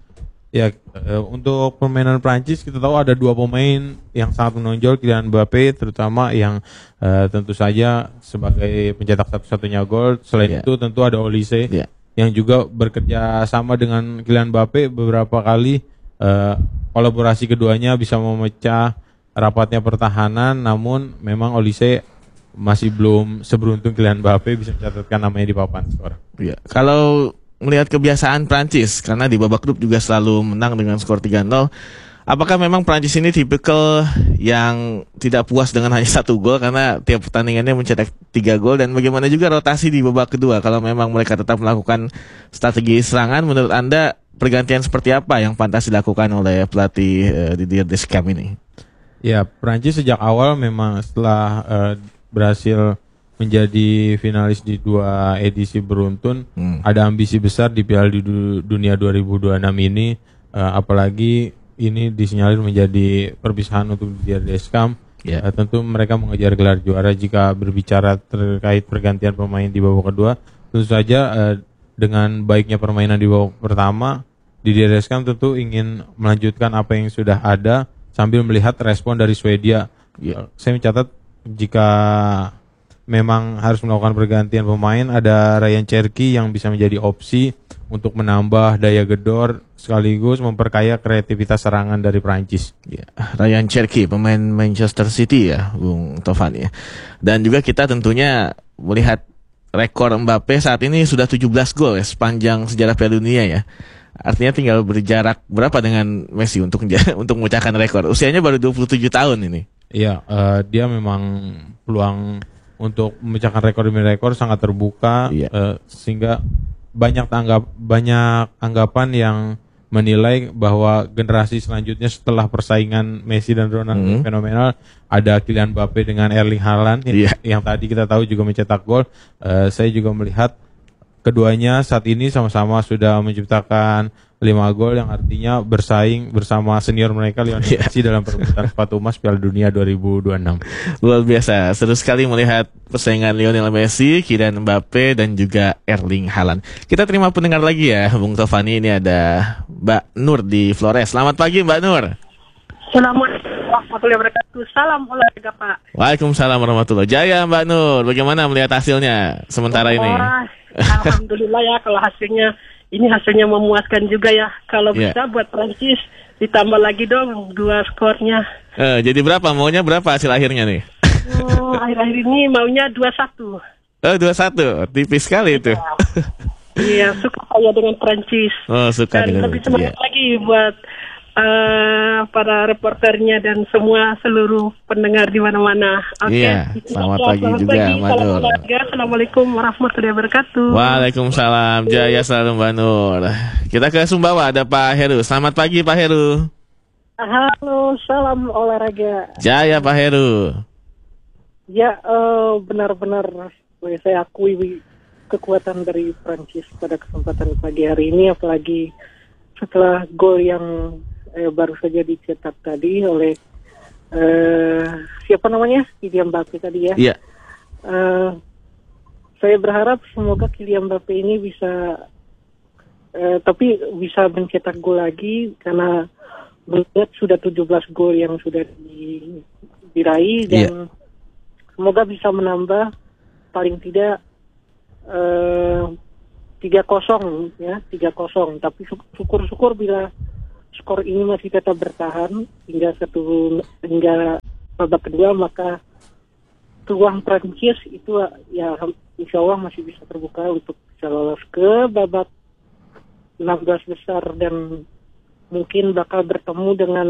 Ya, uh, untuk permainan Prancis kita tahu ada dua pemain yang sangat menonjol, Kylian Mbappe terutama yang uh, tentu saja sebagai pencetak satu-satunya gol. Selain yeah. itu tentu ada Olise yeah. yang juga bekerja sama dengan Kylian Mbappe beberapa kali. Uh, kolaborasi keduanya bisa memecah rapatnya pertahanan, namun memang Olise masih belum seberuntung Kylian Mbappe bisa mencatatkan namanya di papan skor. Ya, kalau melihat kebiasaan Prancis, karena di babak grup juga selalu menang dengan skor tiga nol, apakah memang Prancis ini tipikal yang tidak puas dengan hanya satu gol karena tiap pertandingannya mencetak tiga gol, dan bagaimana juga rotasi di babak kedua kalau memang mereka tetap melakukan strategi serangan? Menurut Anda pergantian seperti apa yang pantas dilakukan oleh pelatih uh, Didier Deschamps ini? Ya, Prancis sejak awal memang setelah uh, berhasil menjadi finalis di dua edisi beruntun, hmm. ada ambisi besar di Piala Dunia dua ribu dua puluh enam ini, uh, apalagi ini disinyalir menjadi perpisahan untuk Didier Deschamps. Yeah. Uh, tentu mereka mengejar gelar juara. Jika berbicara terkait pergantian pemain di babak kedua, tentu saja uh, dengan baiknya permainan di babak pertama, Didier Deschamps tentu ingin melanjutkan apa yang sudah ada sambil melihat respon dari Swedia. Yeah. Uh, saya mencatat jika memang harus melakukan pergantian pemain, ada Ryan Cherki yang bisa menjadi opsi untuk menambah daya gedor sekaligus memperkaya kreativitas serangan dari Prancis. Ya, Ryan Cherki, pemain Manchester City ya, Bung Tovan ya. Dan juga kita tentunya melihat rekor Mbappe saat ini sudah tujuh belas gol ya, sepanjang sejarah Piala Dunia ya. Artinya tinggal berjarak berapa dengan Messi untuk untuk memecahkan rekor. Usianya baru dua puluh tujuh tahun ini. Iya, uh, dia memang peluang untuk memecahkan rekor demi rekor sangat terbuka, iya. uh, sehingga banyak tanggap banyak anggapan yang menilai bahwa generasi selanjutnya setelah persaingan Messi dan Ronaldo mm-hmm. fenomenal, ada Kylian Mbappe dengan Erling Haaland yang, yeah. yang tadi kita tahu juga mencetak gol. Uh, saya juga melihat keduanya saat ini sama-sama sudah menciptakan lima gol, yang artinya bersaing bersama senior mereka Lionel yeah. Messi dalam perebutan sepatu emas Piala Dunia dua ribu dua puluh enam. Luar biasa, seru sekali melihat persaingan Lionel Messi, Kylian Mbappe dan juga Erling Haaland. Kita terima pendengar lagi ya, Bung Tovani. Ini ada Mbak Nur di Flores. Selamat pagi Mbak Nur. Assalamualaikum warahmatullahi wabarakatuh. Salam olahraga Pak. Waalaikumsalam warahmatullahi wabarakatuh. Jaya Mbak Nur, bagaimana melihat hasilnya sementara oh, ini? Alhamdulillah ya, kalau hasilnya ini hasilnya memuaskan juga ya. Kalau yeah. bisa buat Prancis ditambah lagi dong dua skornya. Eh, jadi berapa? Maunya berapa hasil akhirnya nih? Oh, akhir-akhir ini maunya dua satu. Oh, dua satu. Tipis sekali itu. Iya, suka saya dengan Prancis. Oh, suka dan dengan lebih semangat yeah. lagi buat Uh, para reporternya dan semua seluruh pendengar di mana-mana. Oke. Okay. Iya, selamat ya, pagi selamat juga, Mbak Nur. Assalamualaikum warahmatullahi wabarakatuh. Waalaikumsalam. Jaya selalu Mbak Nur. Kita ke Sumbawa, ada Pak Heru. Selamat pagi Pak Heru. Halo, salam olahraga. Jaya Pak Heru. Ya, uh, benar-benar saya akui kekuatan dari Prancis pada kesempatan pagi hari ini, apalagi setelah gol yang Eh, baru saja dicetak tadi oleh eh, siapa namanya? Kylian Mbappe tadi ya. Iya. Eh, saya berharap semoga Kylian Mbappe ini bisa, eh, tapi bisa mencetak gol lagi, karena melihat sudah tujuh belas gol yang sudah di, diraih dan yeah. semoga bisa menambah paling tidak eh, tiga kosong ya, tiga kosong. Tapi syukur-syukur bila skor ini masih tetap bertahan hingga satu hingga babak kedua, maka peluang Prancis itu ya insya Allah masih bisa terbuka untuk bisa lolos ke babak enam belas besar dan mungkin bakal bertemu dengan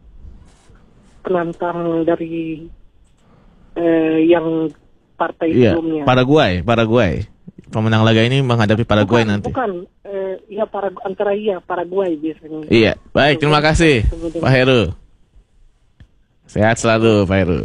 penantang dari eh, yang partai Iya, sebelumnya. Paraguay, Paraguay. Pemenang laga ini menghadapi Paraguay bukan, nanti. Bukan, eh, ya para, antara iya Paraguay biasanya. Iya, baik, terima kasih Pak Heru. Sehat selalu Pak Heru.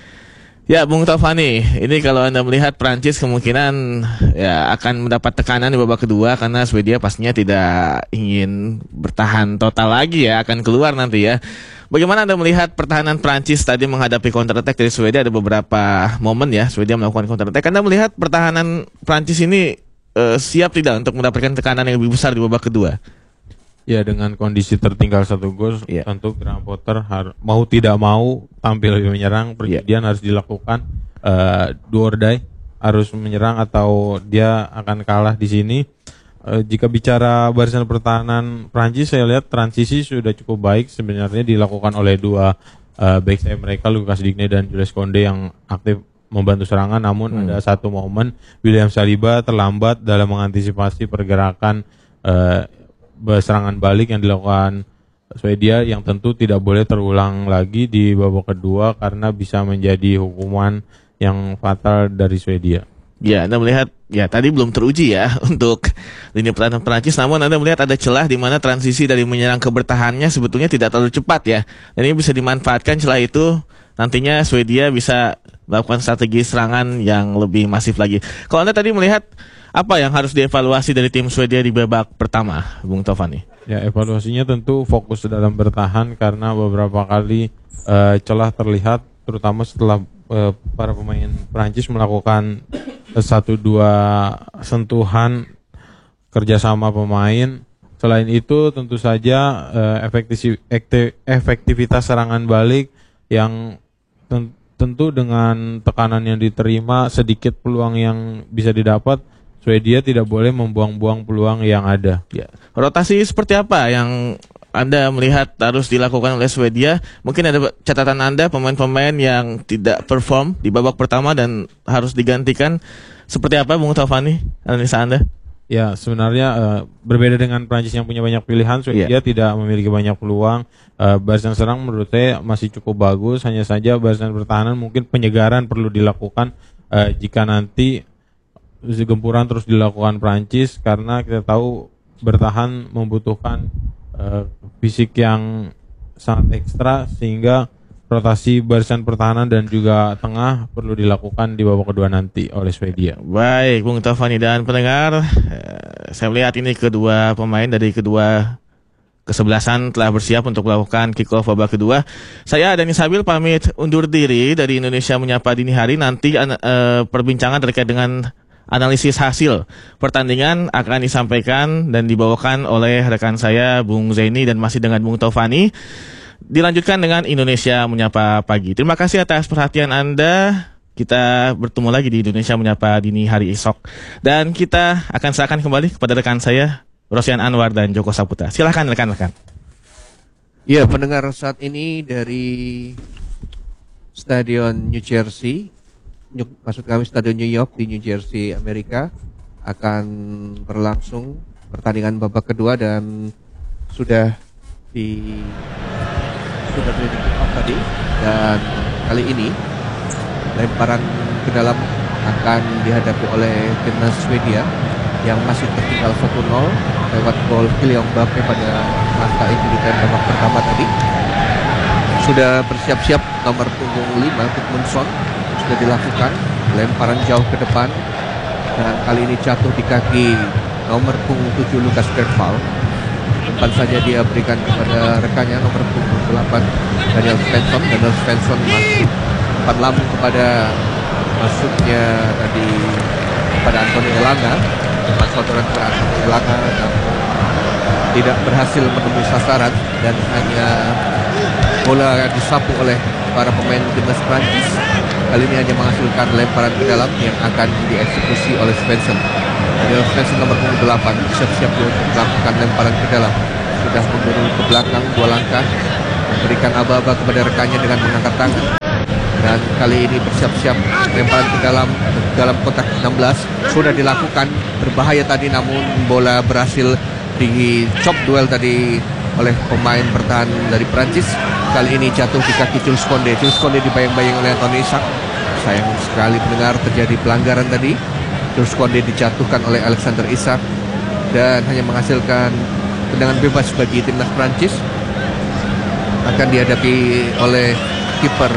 Ya, Bung Taufani, ini kalau Anda melihat Prancis kemungkinan ya akan mendapat tekanan di babak kedua karena Swedia pastinya tidak ingin bertahan total lagi ya, akan keluar nanti ya. Bagaimana Anda melihat pertahanan Prancis tadi menghadapi counter attack dari Swedia? Ada beberapa momen ya Swedia melakukan counter attack. Anda melihat pertahanan Prancis ini uh, siap tidak untuk mendapatkan tekanan yang lebih besar di babak kedua? Ya, dengan kondisi tertinggal satu gol, yeah. tentu Graham Potter har- mau tidak mau tampil lebih menyerang. Perjudian yeah. harus dilakukan, uh, do or die, harus menyerang atau dia akan kalah di sini. Uh, jika bicara barisan pertahanan Prancis, saya lihat transisi sudah cukup baik sebenarnya dilakukan oleh dua uh, back sayap mereka, Lucas Digne dan Jules Koundé yang aktif membantu serangan. Namun hmm. ada satu momen William Saliba terlambat dalam mengantisipasi pergerakan uh, serangan balik yang dilakukan Swedia, yang tentu tidak boleh terulang lagi di babak kedua karena bisa menjadi hukuman yang fatal dari Swedia. Ya, Anda melihat ya tadi belum teruji ya untuk lini pertahanan Prancis, namun Anda melihat ada celah di mana transisi dari menyerang ke bertahannya sebetulnya tidak terlalu cepat ya. Dan ini bisa dimanfaatkan celah itu, nantinya Swedia bisa melakukan strategi serangan yang lebih masif lagi. Kalau Anda tadi melihat apa yang harus dievaluasi dari tim Swedia di babak pertama, Bung Taufani? Ya, evaluasinya tentu fokus dalam bertahan karena beberapa kali uh, celah terlihat, terutama setelah uh, para pemain Prancis melakukan uh, satu dua sentuhan kerjasama pemain. Selain itu, tentu saja uh, efektivitas, efektivitas serangan balik yang ten- tentu dengan tekanan yang diterima, sedikit peluang yang bisa didapat, Swedia tidak boleh membuang-buang peluang yang ada. Ya. Rotasi seperti apa yang Anda melihat harus dilakukan oleh Swedia? Mungkin ada catatan Anda pemain-pemain yang tidak perform di babak pertama dan harus digantikan. Seperti apa, Bung Taufani, analisa Anda? Ya, sebenarnya uh, berbeda dengan Prancis yang punya banyak pilihan, Swedia yeah. tidak memiliki banyak peluang. Uh, barisan serang menurut saya masih cukup bagus, hanya saja barisan pertahanan mungkin penyegaran perlu dilakukan uh, jika nanti gempuran terus dilakukan Prancis, karena kita tahu bertahan membutuhkan uh, fisik yang sangat ekstra, sehingga rotasi barisan pertahanan dan juga tengah perlu dilakukan di babak kedua nanti oleh Swedia. Baik, Bung Taufani dan pendengar, eh, saya melihat ini kedua pemain dari kedua kesebelasan telah bersiap untuk melakukan kick-off babak kedua. Saya Dani Sabil pamit undur diri dari Indonesia Menyapa Dini Hari. Nanti eh, perbincangan terkait dengan analisis hasil pertandingan akan disampaikan dan dibawakan oleh rekan saya Bung Zaini dan masih dengan Bung Taufani. Dilanjutkan dengan Indonesia Menyapa Pagi. Terima kasih atas perhatian Anda. Kita bertemu lagi di Indonesia Menyapa Dini Hari esok. Dan kita akan serahkan kembali kepada rekan saya Rosian Anwar dan Joko Saputra. Silakan rekan-rekan. Ya, pendengar, saat ini dari Stadion New Jersey, New, maksud kami Stadion New York di New Jersey, Amerika, akan berlangsung pertandingan babak kedua dan sudah di sudah terjadi kick-off tadi, dan kali ini lemparan ke dalam akan dihadapi oleh timnas Swedia yang masih tertinggal satu nol lewat gol Kylian Mbappe pada masa injury time babak pertama tadi. Sudah bersiap-siap nomor punggung lima Gudmundsson sudah dilakukan lemparan jauh ke depan, dan kali ini jatuh di kaki nomor punggung tujuh Lucas Bergvall. Umpan saja dia berikan kepada rekannya nomor punggung delapan Daniel Svensson. Daniel Svensson masuk umpan lambung kepada masuknya tadi kepada Anthony Elanga, umpan saudara kepada Anthony Elanga, namun tidak berhasil menemui sasaran dan hanya bola disapu oleh para pemain timnas Prancis. kali ini hanya menghasilkan lemparan ke dalam yang akan dieksekusi oleh Svensson. Daniel Svensson nomor punggung delapan siap-siap untuk melakukan lemparan ke dalam, sudah mundur ke belakang dua langkah, memberikan aba-aba kepada rekannya dengan mengangkat tangan. Dan kali ini bersiap-siap lemparan ke dalam dalam kotak enam belas sudah dilakukan, berbahaya tadi namun bola berhasil dicop duel tadi oleh pemain bertahan dari Prancis. Kali ini jatuh di kaki Jules Koundé. Jules Koundé dibayang-bayang oleh Anthony Isak. Sayang sekali pendengar, terjadi pelanggaran tadi. Jules Koundé dijatuhkan oleh Alexander Isak dan hanya menghasilkan tendangan bebas bagi timnas Prancis. Akan dihadapi oleh kiper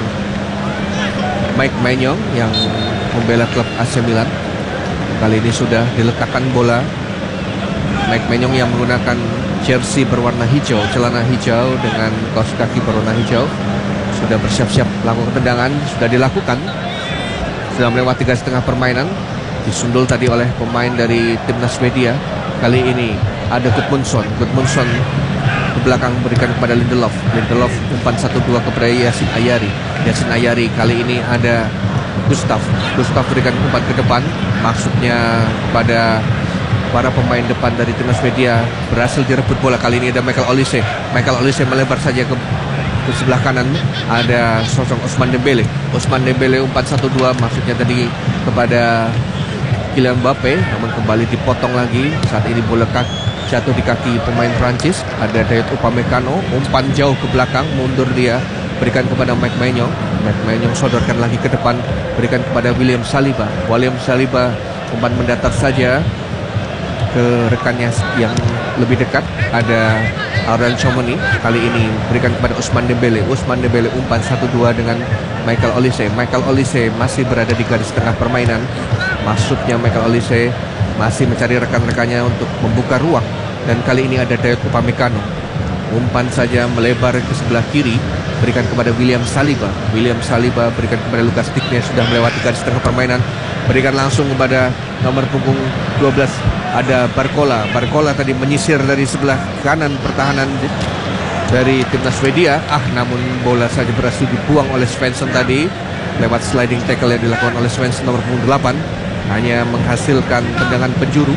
Mike Maignan yang membela klub A C Milan. Kali ini sudah diletakkan bola. Mike Maignan yang menggunakan jersey berwarna hijau, celana hijau dengan kaos kaki berwarna hijau, sudah bersiap-siap melakukan tendangan. Sudah dilakukan, sudah melewati garis tengah permainan, disundul tadi oleh pemain dari timnas Swedia. Kali ini ada Gudmundsson. Gudmundsson ke belakang memberikan kepada Lindelof. Lindelof umpan satu dua kepada Yacine Ayari. Yacine Ayari kali ini ada Gustav. Gustav berikan umpan ke depan, maksudnya pada para pemain depan dari timnas Swedia berhasil direbut bola. Kali ini ada Michael Olise. Michael Olise melebar saja ke, ke sebelah kanan. Ada sosok Ousmane Dembele. Ousmane Dembele umpan satu dua, maksudnya tadi kepada Kylian Mbappe, namun kembali dipotong lagi. Saat ini bola kaki, jatuh di kaki pemain Prancis. Ada Dayot Upamecano, umpan jauh ke belakang, mundur dia, berikan kepada Mike Maignan. Mike Maignan sodorkan lagi ke depan, berikan kepada William Saliba. William Saliba umpan mendatar saja ke rekannya yang lebih dekat. Ada Aurel Tchouameni, kali ini berikan kepada Ousmane Dembele. Ousmane Dembele umpan satu dua dengan Michael Olise. Michael Olise masih berada di garis tengah permainan, maksudnya Michael Olise masih mencari rekan-rekannya untuk membuka ruang. Dan kali ini ada Dayot Upamecano, umpan saja melebar ke sebelah kiri, berikan kepada William Saliba. William Saliba berikan kepada Lucas Digne, sudah melewati garis tengah permainan, berikan langsung kepada nomor punggung dua belas, ada Barcola. Barcola tadi menyisir dari sebelah kanan pertahanan dari timnas Swedia. Ah, namun bola saja berhasil dibuang oleh Svensson tadi lewat sliding tackle yang dilakukan oleh Svensson nomor punggung delapan, hanya menghasilkan tendangan penjuru.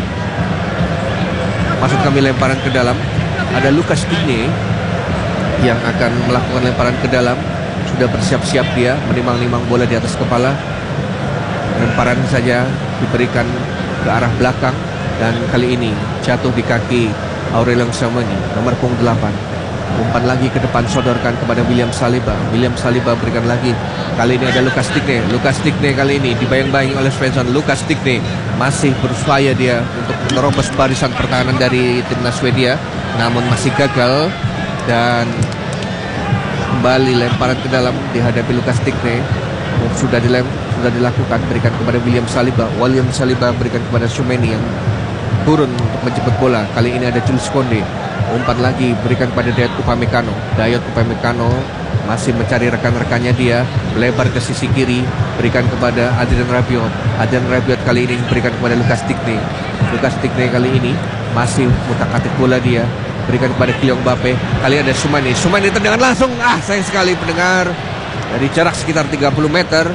Maksud kami lemparan ke dalam. Ada Lucas Digne yang akan melakukan lemparan ke dalam. Sudah bersiap-siap dia, menimang-nimang bola di atas kepala. Lemparan saja diberikan ke arah belakang, dan kali ini jatuh di kaki Aurelien Tchouameni nomor punggung delapan. Umpan lagi ke depan, sodorkan kepada William Saliba. William Saliba berikan lagi. Kali ini ada Lucas Digne. Lucas Digne kali ini dibayang-bayang oleh Svensson. Lucas Digne masih berupaya dia untuk menerobos barisan pertahanan dari timnas Swedia, namun masih gagal. Dan kembali lemparan ke dalam dihadapi Lucas Digne. Sudah dilem, sudah dilakukan, berikan kepada William Saliba. William Saliba berikan kepada Tchouameni yang turun untuk menjemput bola. Kali ini ada Jules Koundé. Umpan lagi berikan kepada Dayot Upamecano. Dayot Upamecano masih mencari rekan-rekannya dia, melebar ke sisi kiri, berikan kepada Adrien Rabiot. Adrien Rabiot kali ini berikan kepada Lucas Digne. Lucas Digne kali ini masih mutak-atik bola dia, berikan kepada Kylian Mbappe. Kali ada Tchouameni. Tchouameni tendangan langsung. Ah, sayang sekali pendengar, dari jarak sekitar tiga puluh meter.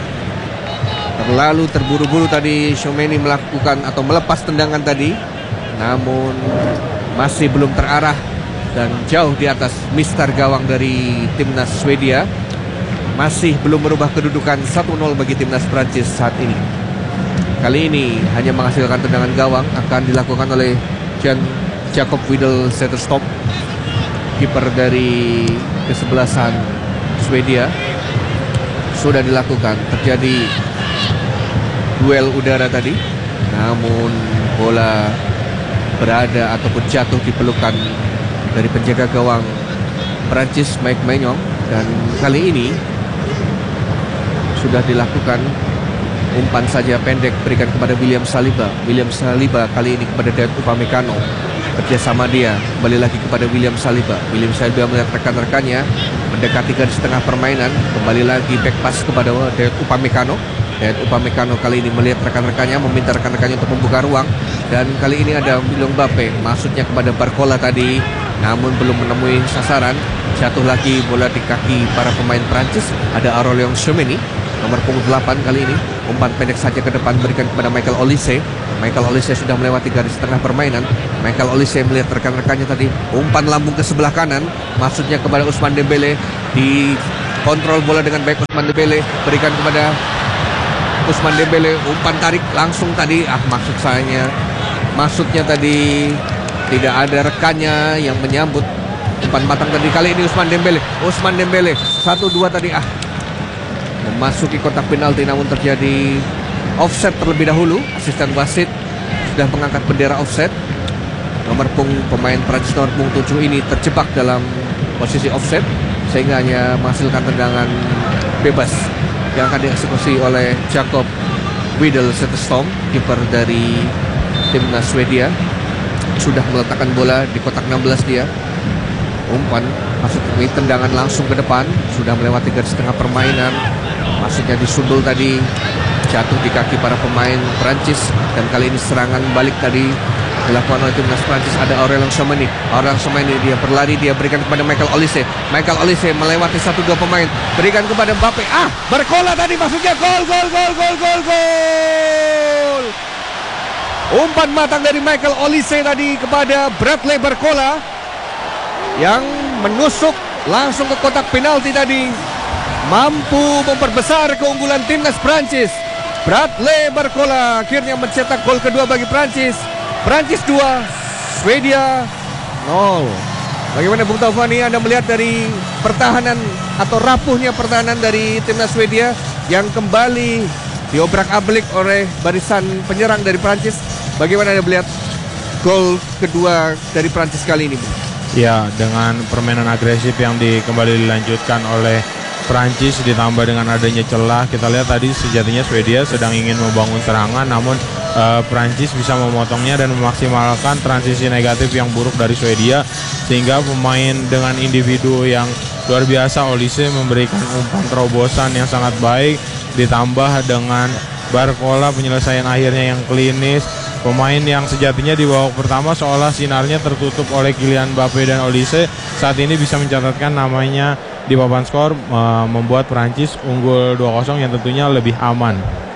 Terlalu terburu-buru tadi Tchouameni melakukan atau melepas tendangan tadi, namun masih belum terarah dan jauh di atas mistar gawang dari timnas Swedia. Masih belum merubah kedudukan satu nol bagi timnas Prancis saat ini. Kali ini hanya menghasilkan tendangan gawang, akan dilakukan oleh Jan Jacob Widel Zetterstop, kiper dari kesebelasan Swedia. Sudah dilakukan, terjadi duel udara tadi, namun bola berada ataupun jatuh di pelukan dari penjaga gawang Prancis Mike Maignan. Dan kali ini sudah dilakukan umpan saja pendek berikan kepada William Saliba. William Saliba kali ini kepada Dayot Upamecano. Kerjasama dia kembali lagi kepada William Saliba. William Saliba melihat rekan-rekannya mendekati garis tengah permainan, kembali lagi back pass kepada Dayot Upamecano. Dayot Upamecano kali ini melihat rekan-rekannya, meminta rekan-rekannya untuk membuka ruang. Dan kali ini ada Kylian Mbappe, maksudnya kepada Barcola tadi, namun belum menemui sasaran. Jatuh lagi bola di kaki para pemain Prancis. Ada Aurelien Tchouameni. Nomor punggung delapan kali ini. Umpan pendek saja ke depan berikan kepada Michael Olise. Michael Olise sudah melewati garis tengah permainan. Michael Olise melihat rekan-rekannya tadi. Umpan lambung ke sebelah kanan. Maksudnya kepada Ousmane Dembele. Di kontrol bola dengan baik Ousmane Dembele. Berikan kepada Ousmane Dembele. Umpan tarik langsung tadi. Ah maksud saya Maksudnya tadi tidak ada rekannya yang menyambut. Umpan matang tadi kali ini Ousmane Dembele. Ousmane Dembele satu dua tadi ah memasuki kotak penalti, namun terjadi offset terlebih dahulu. Asisten wasit sudah mengangkat bendera offset. Nomor punggung pemain Prancis nomor punggung tujuh ini terjebak dalam posisi offset sehingga hanya menghasilkan tendangan bebas yang akan dieksekusi oleh Jakob Widel Zetterstrom, kiper dari timnas Swedia. Sudah meletakkan bola di kotak enam belas dia. Umpan maksud ini tendangan langsung ke depan, sudah melewati garis tengah permainan. Maksudnya disundul tadi, jatuh di kaki para pemain Prancis. Dan kali ini serangan balik tadi dilakukan oleh timnas Prancis. Ada Aurelien Tchouameni. Aurelien Tchouameni dia berlari, dia berikan kepada Michael Olise. Michael Olise melewati satu dua pemain, berikan kepada Mbappe. Ah, Barcola tadi maksudnya gol, gol, gol, gol, gol, gol. Umpan matang dari Michael Olise tadi kepada Bradley Barcola yang menusuk langsung ke kotak penalti tadi, mampu memperbesar keunggulan timnas Prancis. Bradley Barcola akhirnya mencetak gol kedua bagi Prancis. Prancis dua, Swedia nol. Bagaimana Bung Taufani, Anda melihat dari pertahanan atau rapuhnya pertahanan dari timnas Swedia yang kembali diobrak-abrik oleh barisan penyerang dari Prancis? Bagaimana Anda melihat gol kedua dari Prancis kali ini, Bung? Ya, dengan permainan agresif yang di, kembali dilanjutkan oleh Prancis ditambah dengan adanya celah. Kita lihat tadi sejatinya Swedia sedang ingin membangun serangan, namun uh, Prancis bisa memotongnya dan memaksimalkan transisi negatif yang buruk dari Swedia, sehingga pemain dengan individu yang luar biasa, Olise memberikan umpan terobosan yang sangat baik, ditambah dengan Barcola penyelesaian akhirnya yang klinis. Pemain yang sejatinya di babak pertama seolah sinarnya tertutup oleh Kylian Mbappe dan Olise, saat ini bisa mencatatkan namanya di papan skor, uh, membuat Prancis unggul dua kosong yang tentunya lebih aman.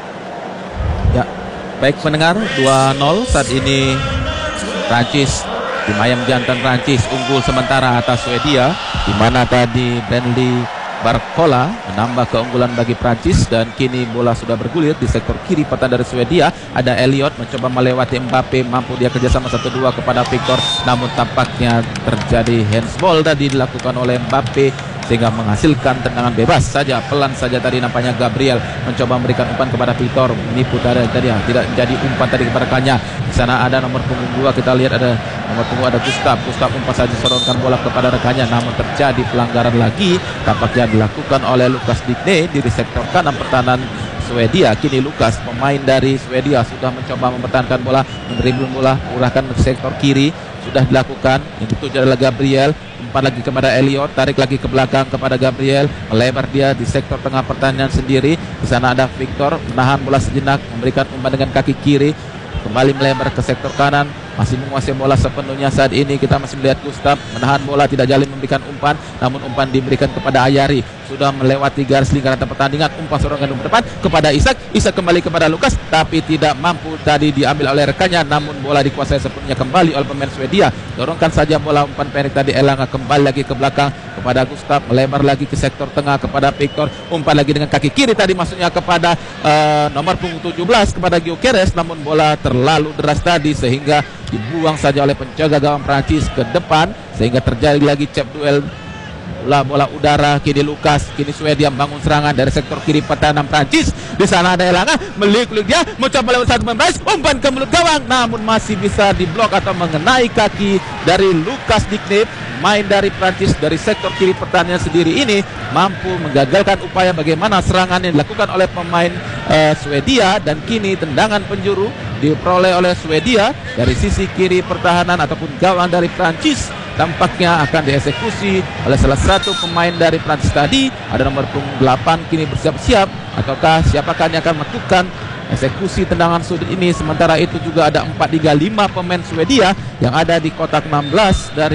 Ya, baik pendengar, dua nol saat ini Prancis, tim ayam jantan Prancis unggul sementara atas Swedia, di mana tadi Bradley Barcola menambah keunggulan bagi Prancis. Dan kini bola sudah bergulir di sektor kiri pertahanan dari Swedia. Ada Elliot mencoba melewati Mbappe, mampu dia kerjasama satu dua kepada Victor, namun tampaknya terjadi handsball tadi dilakukan oleh Mbappe sehingga menghasilkan tendangan bebas saja. Pelan saja tadi nampaknya Gabriel mencoba memberikan umpan kepada Victor, menipu tadi, tadi ya, tidak jadi umpan tadi kepada rekannya. Di sana ada nomor punggung dua, kita lihat ada nomor punggung ada Gustav. Gustav umpan saja sorongkan bola kepada rekannya, namun terjadi pelanggaran lagi tampaknya dilakukan oleh Lukas Digne di sektor kanan pertahanan Swedia. Kini Lukas, pemain dari Swedia, sudah mencoba mempertahankan bola, mendribbling bola, urahkan ke sektor kiri, sudah dilakukan. Yang dituju adalah Gabriel, umpan lagi kepada Elliot, tarik lagi ke belakang kepada Gabriel, melebar dia di sektor tengah pertahanan sendiri. Di sana ada Victor, menahan bola sejenak, memberikan umpan dengan kaki kiri, kembali melebar ke sektor kanan, masih menguasai bola sepenuhnya saat ini. Kita masih melihat Gustav menahan bola, tidak jalin memberikan umpan, namun umpan diberikan kepada Ayari. Sudah melewati garis lingkaran pertandingan, umpan serangan ke depan kepada Isak. Isak kembali kepada Lukas, tapi tidak mampu tadi diambil oleh rekannya, namun bola dikuasai sepenuhnya kembali oleh pemain Swedia. Dorongkan saja bola, umpan pendek tadi Elanga kembali lagi ke belakang kepada Gustav, melebar lagi ke sektor tengah kepada Victor, umpan lagi dengan kaki kiri tadi maksudnya kepada uh, nomor punggung tujuh belas kepada Gyökeres, namun bola terlalu deras tadi sehingga dibuang saja oleh penjaga gawang Prancis ke depan, sehingga terjadi lagi cep duel bola bola udara. Kini Lukas, kini Swedia membangun serangan dari sektor kiri pertahanan Prancis. Di sana ada Elanga, meliuk-liuk dia, mencoba lewat satu pemain Prancis, umpan ke mulut gawang, namun masih bisa diblok atau mengenai kaki dari Lukas Digne. Main dari Prancis dari sektor kiri pertahanan sendiri ini mampu menggagalkan upaya bagaimana serangan yang dilakukan oleh pemain uh, Swedia. Dan kini tendangan penjuru diperoleh oleh Swedia dari sisi kiri pertahanan ataupun gawang dari Prancis, tampaknya akan dieksekusi oleh salah satu pemain dari Prancis tadi. Ada nomor punggung delapan kini bersiap-siap, ataukah siapakah yang akan melakukan eksekusi tendangan sudut ini. Sementara itu juga ada empat tiga lima pemain Swedia yang ada di kotak enam belas dari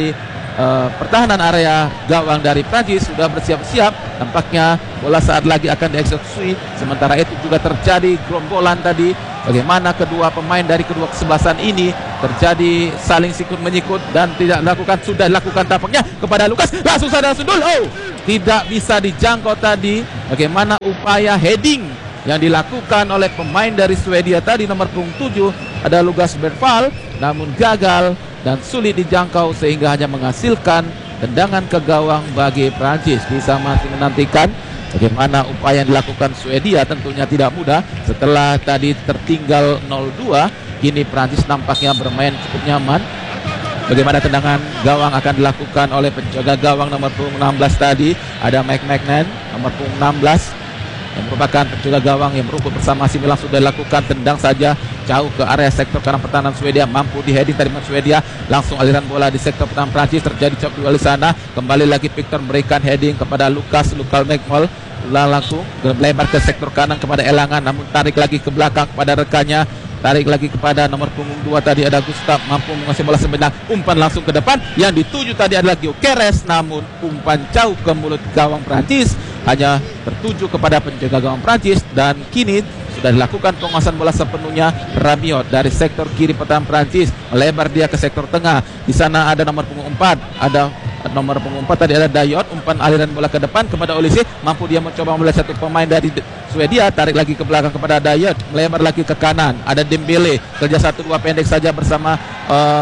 uh, pertahanan area gawang dari Prancis sudah bersiap-siap. Tampaknya bola saat lagi akan dieksekusi. Sementara itu juga terjadi gerombolan tadi. Bagaimana kedua pemain dari kedua kesebelasan ini terjadi saling sikut menyikut dan tidak dilakukan, sudah dilakukan tampaknya kepada Lukas. Langsung saja sundul. Oh, tidak bisa dijangkau tadi. Bagaimana upaya heading yang dilakukan oleh pemain dari Swedia tadi, nomor punggung tujuh ada Lukas Bergvall, namun gagal dan sulit dijangkau sehingga hanya menghasilkan tendangan ke gawang bagi Prancis. Bisa masih menantikan bagaimana upaya yang dilakukan Swedia, tentunya tidak mudah setelah tadi tertinggal nol dua. Kini Prancis nampaknya bermain cukup nyaman. Bagaimana tendangan gawang akan dilakukan oleh penjaga gawang nomor punggung enam belas tadi, ada Mike Magnan nomor punggung enam belas yang merupakan penjaga gawang yang merumput bersama Similang. Sudah dilakukan, tendang saja jauh ke area sektor kanan pertahanan Swedia, mampu di heading tadi Swedia. Langsung aliran bola di sektor pertahanan Prancis, terjadi chop duel di sana. Kembali lagi Victor memberikan heading kepada Lukas Lukal Megmol, langsung lebar ke sektor kanan kepada Elangan, namun tarik lagi ke belakang kepada rekannya. Tarik lagi kepada nomor punggung dua tadi ada Gustav, mampu menguasai bola sebentar, umpan langsung ke depan. Yang dituju tadi adalah Gyökeres, namun umpan jauh ke mulut gawang Prancis, hanya tertuju kepada penjaga gawang Prancis. Dan kini sudah dilakukan penguasaan bola sepenuhnya Rabiot dari sektor kiri pertahanan Prancis, melebar dia ke sektor tengah. Di sana ada nomor punggung empat, ada nomor punggung empat tadi ada Dayot, umpan aliran bola ke depan kepada Olise, mampu dia mencoba melihat satu pemain dari Swedia, tarik lagi ke belakang kepada Dayot, melebar lagi ke kanan, ada Dembele, kerja satu dua pendek saja bersama uh,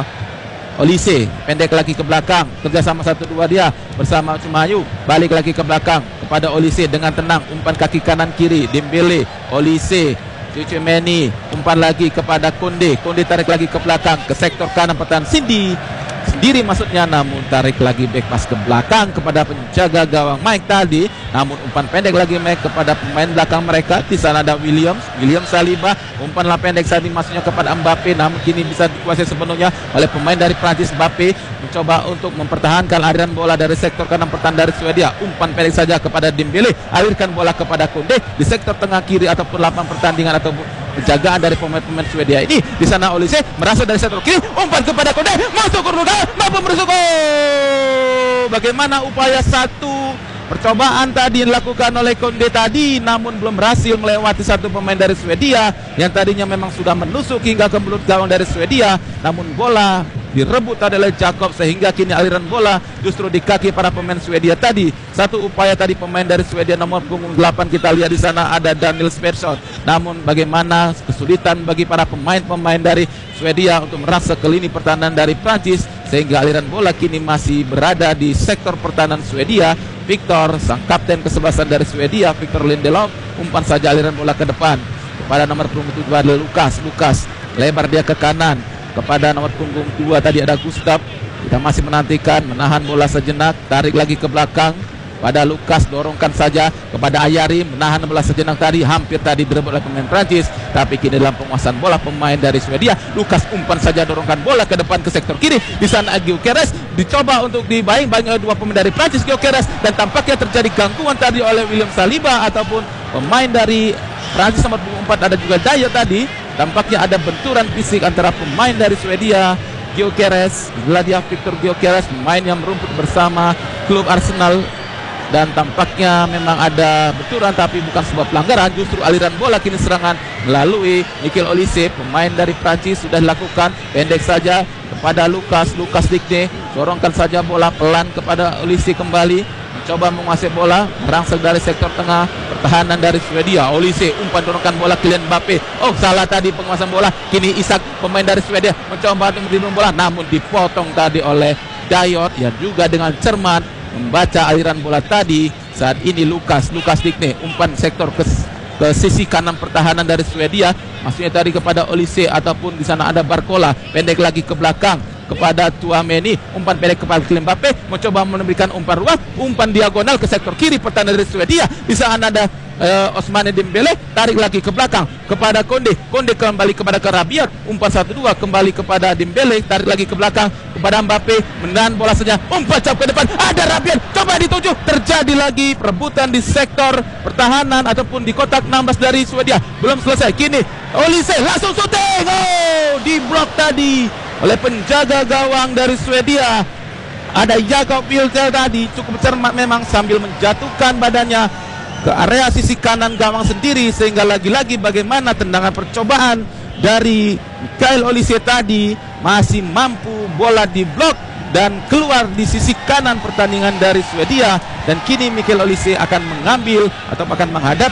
Olise, pendek lagi ke belakang, kerja sama satu dua dia bersama Cumayu, balik lagi ke belakang kepada Olise dengan tenang, umpan kaki kanan kiri, Dembele, Olise, Tchouaméni, umpan lagi kepada Konde, Konde tarik lagi ke belakang ke sektor kanan pertahanan Cindy sendiri maksudnya, namun tarik lagi back pass ke belakang kepada penjaga gawang Mike tadi, namun umpan pendek lagi Mike kepada pemain belakang mereka. Di sana ada Williams, William Saliba, umpan lah pendek tadi masuknya kepada Mbappe, namun kini bisa dikuasai sepenuhnya oleh pemain dari Prancis. Mbappe mencoba untuk mempertahankan aliran bola dari sektor kanan pertahanan dari Swedia, umpan pendek saja kepada Dembele, alirkan bola kepada Konde di sektor tengah kiri ataupun lapangan pertandingan ataupun penjagaan dari pemain-pemain Swedia ini. Di sana Olise merasa dari sektor kiri, umpan kepada Konde, masuk ke Ruda, mampu merusuk. Bagaimana upaya satu percobaan tadi yang dilakukan oleh Konde tadi, namun belum berhasil melewati satu pemain dari Swedia yang tadinya memang sudah menusuk hingga ke mulut gawang dari Swedia, namun bola direbut adalah Jacob sehingga kini aliran bola justru di kaki para pemain Swedia tadi. Satu upaya tadi pemain dari Swedia nomor punggung delapan, kita lihat di sana ada Daniel Persson, namun bagaimana kesulitan bagi para pemain-pemain dari Swedia untuk merasa ke lini pertahanan dari Prancis sehingga aliran bola kini masih berada di sektor pertahanan Swedia. Victor, sang kapten kesebelasan dari Swedia, Victor Lindelof, umpan saja aliran bola ke depan kepada nomor punggung tujuh adalah Lukas. Lukas lebar dia ke kanan kepada nomor punggung dua tadi ada Gustav. Kita masih menantikan, menahan bola sejenak, tarik lagi ke belakang pada Lukas, dorongkan saja kepada Ayari, menahan bola sejenak tadi, hampir tadi direbut oleh pemain Prancis, tapi kini dalam penguasaan bola pemain dari Swedia. Lukas umpan saja, dorongkan bola ke depan ke sektor kiri. Di sana Gyökeres dicoba untuk dibaing-baing oleh dua pemain dari Prancis, Gyökeres, dan tampaknya terjadi gangguan tadi oleh William Saliba ataupun pemain dari Prancis nomor empat ada juga Dayot tadi. Tampaknya ada benturan fisik antara pemain dari Swedia, Gyökeres, Vladia Victor Gyökeres, pemain yang merumput bersama klub Arsenal, dan tampaknya memang ada benturan tapi bukan sebuah pelanggaran. Justru aliran bola kini serangan melalui Mikel Olise, pemain dari Prancis sudah dilakukan, pendek saja kepada Lukas, Lukas Digne, dorongkan saja bola pelan kepada Olise, kembali mencoba menguasai bola, merangsek dari sektor tengah pertahanan dari Swedia. Olise umpan, dorongkan bola Kylian Mbappe. Oh, salah tadi penguasaan bola. Kini Isak, pemain dari Swedia, mencoba untuk melindungi bola, namun dipotong tadi oleh Dayot yang juga dengan cermat membaca aliran bola tadi. Saat ini Lukas, Lukas Digne, umpan sektor ke, ke sisi kanan pertahanan dari Swedia, maksudnya tadi kepada Olise ataupun di sana ada Barcola, pendek lagi ke belakang kepada Tchouaméni, umpan pendek kepada Kylian Mbappe, mencoba memberikan umpan ruang, umpan diagonal ke sektor kiri pertahanan dari Swedia. Di sana ada uh, Ousmane Dembele, tarik lagi ke belakang kepada Konde, Konde kembali kepada Rabiot, umpan satu dua kembali kepada Dembele, tarik lagi ke belakang kepada Mbappe, menahan bola saja, umpan cap ke depan, ada Rabiot, coba dituju, terjadi lagi perebutan di sektor pertahanan ataupun di kotak enam belas dari Swedia. Belum selesai, kini Olise langsung syuting, oh, di blok tadi oleh penjaga gawang dari Swedia Ada Jakob Wilter tadi cukup cermat memang sambil menjatuhkan badannya ke area sisi kanan gawang sendiri, sehingga lagi-lagi bagaimana tendangan percobaan dari Mikael Olise tadi masih mampu bola di blok dan keluar di sisi kanan pertandingan dari Swedia, dan kini Mikael Olise akan mengambil atau akan menghadapi